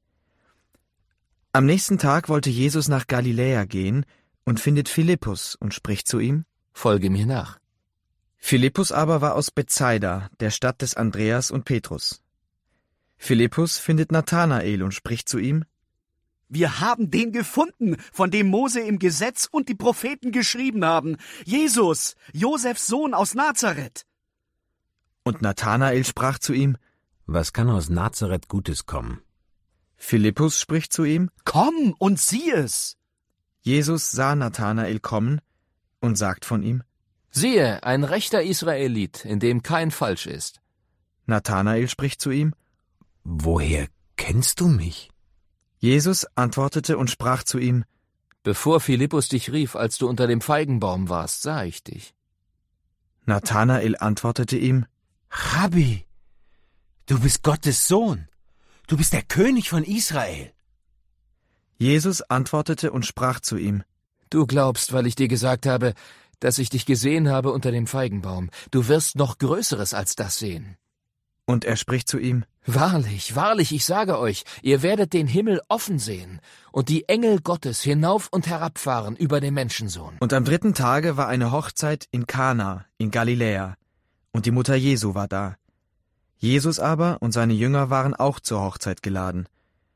Am nächsten Tag wollte Jesus nach Galiläa gehen und findet Philippus und spricht zu ihm: Folge mir nach. Philippus aber war aus Bethsaida, der Stadt des Andreas und Petrus. Philippus findet Nathanael und spricht zu ihm: Wir haben den gefunden, von dem Mose im Gesetz und die Propheten geschrieben haben. Jesus, Josefs Sohn aus Nazareth. Und Nathanael sprach zu ihm: Was kann aus Nazareth Gutes kommen? Philippus spricht zu ihm: Komm und sieh es. Jesus sah Nathanael kommen und sagt von ihm: Siehe, ein rechter Israelit, in dem kein Falsch ist. Nathanael spricht zu ihm: Woher kennst du mich? Jesus antwortete und sprach zu ihm: Bevor Philippus dich rief, als du unter dem Feigenbaum warst, sah ich dich. Nathanael antwortete ihm: Rabbi, du bist Gottes Sohn. Du bist der König von Israel. Jesus antwortete und sprach zu ihm: Du glaubst, weil ich dir gesagt habe, dass ich dich gesehen habe unter dem Feigenbaum. Du wirst noch Größeres als das sehen. Und er spricht zu ihm: Wahrlich, wahrlich, ich sage euch, ihr werdet den Himmel offen sehen und die Engel Gottes hinauf und herabfahren über den Menschensohn. Und am dritten Tage war eine Hochzeit in Kana in Galiläa, und die Mutter Jesu war da. Jesus aber und seine Jünger waren auch zur Hochzeit geladen.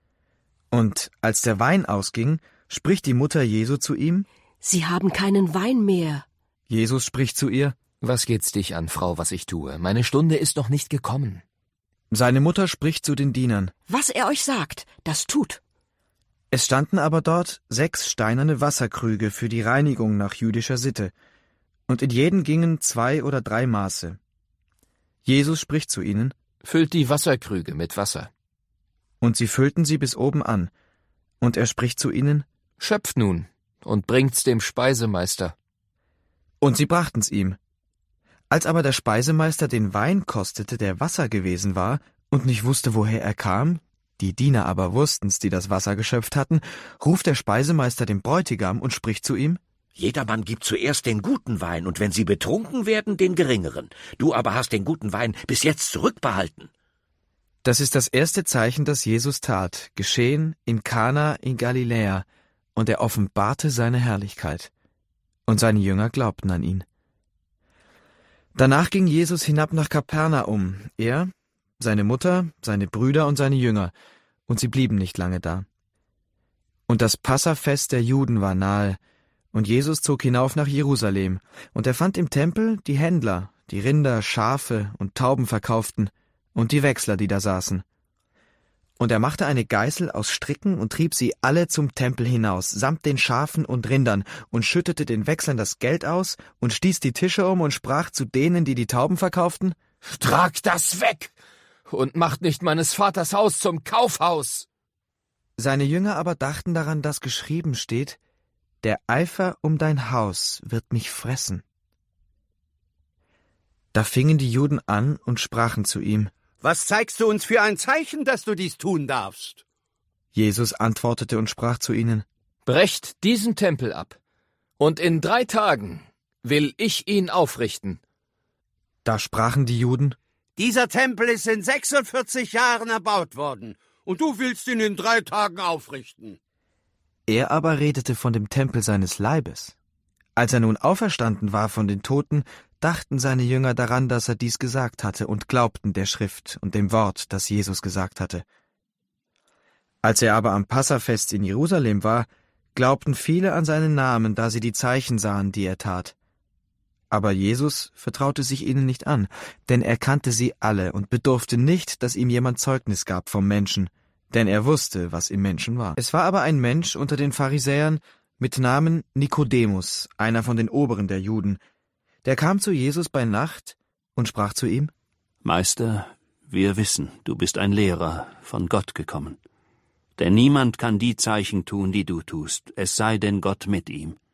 Und als der Wein ausging, spricht die Mutter Jesu zu ihm: Sie haben keinen Wein mehr. Jesus spricht zu ihr: Was geht's dich an, Frau, was ich tue? Meine Stunde ist noch nicht gekommen. Seine Mutter spricht zu den Dienern: Was er euch sagt, das tut. Es standen aber dort sechs steinerne Wasserkrüge für die Reinigung nach jüdischer Sitte, und in jeden gingen zwei oder drei Maße. Jesus spricht zu ihnen: Füllt die Wasserkrüge mit Wasser. Und sie füllten sie bis oben an. Und er spricht zu ihnen: Schöpft nun und bringt's dem Speisemeister. Und sie brachten's ihm. Als aber der Speisemeister den Wein kostete, der Wasser gewesen war, und nicht wusste, woher er kam, die Diener aber wussten's, die das Wasser geschöpft hatten, ruft der Speisemeister den Bräutigam und spricht zu ihm: Jedermann gibt zuerst den guten Wein, und wenn sie betrunken werden, den geringeren. Du aber hast den guten Wein bis jetzt zurückbehalten. Das ist das erste Zeichen, das Jesus tat, geschehen in Kana in Galiläa, und er offenbarte seine Herrlichkeit. Und seine Jünger glaubten an ihn. Danach ging Jesus hinab nach Kapernaum, er, seine Mutter, seine Brüder und seine Jünger, und sie blieben nicht lange da. Und das Passafest der Juden war nahe, und Jesus zog hinauf nach Jerusalem, und er fand im Tempel die Händler, die Rinder, Schafe und Tauben verkauften, und die Wechsler, die da saßen. Und er machte eine Geißel aus Stricken und trieb sie alle zum Tempel hinaus, samt den Schafen und Rindern, und schüttete den Wechslern das Geld aus und stieß die Tische um und sprach zu denen, die die Tauben verkauften: Tragt das weg und macht nicht meines Vaters Haus zum Kaufhaus. Seine Jünger aber dachten daran, dass geschrieben steht: Der Eifer um dein Haus wird mich fressen. Da fingen die Juden an und sprachen zu ihm: Was zeigst du uns für ein Zeichen, dass du dies tun darfst? Jesus antwortete und sprach zu ihnen: Brecht diesen Tempel ab, und in drei Tagen will ich ihn aufrichten. Da sprachen die Juden: Dieser Tempel ist in sechsundvierzig Jahren erbaut worden, und du willst ihn in drei Tagen aufrichten. Er aber redete von dem Tempel seines Leibes. Als er nun auferstanden war von den Toten, dachten seine Jünger daran, dass er dies gesagt hatte, und glaubten der Schrift und dem Wort, das Jesus gesagt hatte. Als er aber am Passafest in Jerusalem war, glaubten viele an seinen Namen, da sie die Zeichen sahen, die er tat. Aber Jesus vertraute sich ihnen nicht an, denn er kannte sie alle und bedurfte nicht, dass ihm jemand Zeugnis gab vom Menschen, denn er wusste, was im Menschen war. Es war aber ein Mensch unter den Pharisäern mit Namen Nikodemus, einer von den Oberen der Juden. Der kam zu Jesus bei Nacht und sprach zu ihm: Meister, Wir wissen, du bist ein Lehrer, von Gott gekommen. Denn niemand kann die Zeichen tun, die du tust, es sei denn Gott mit ihm.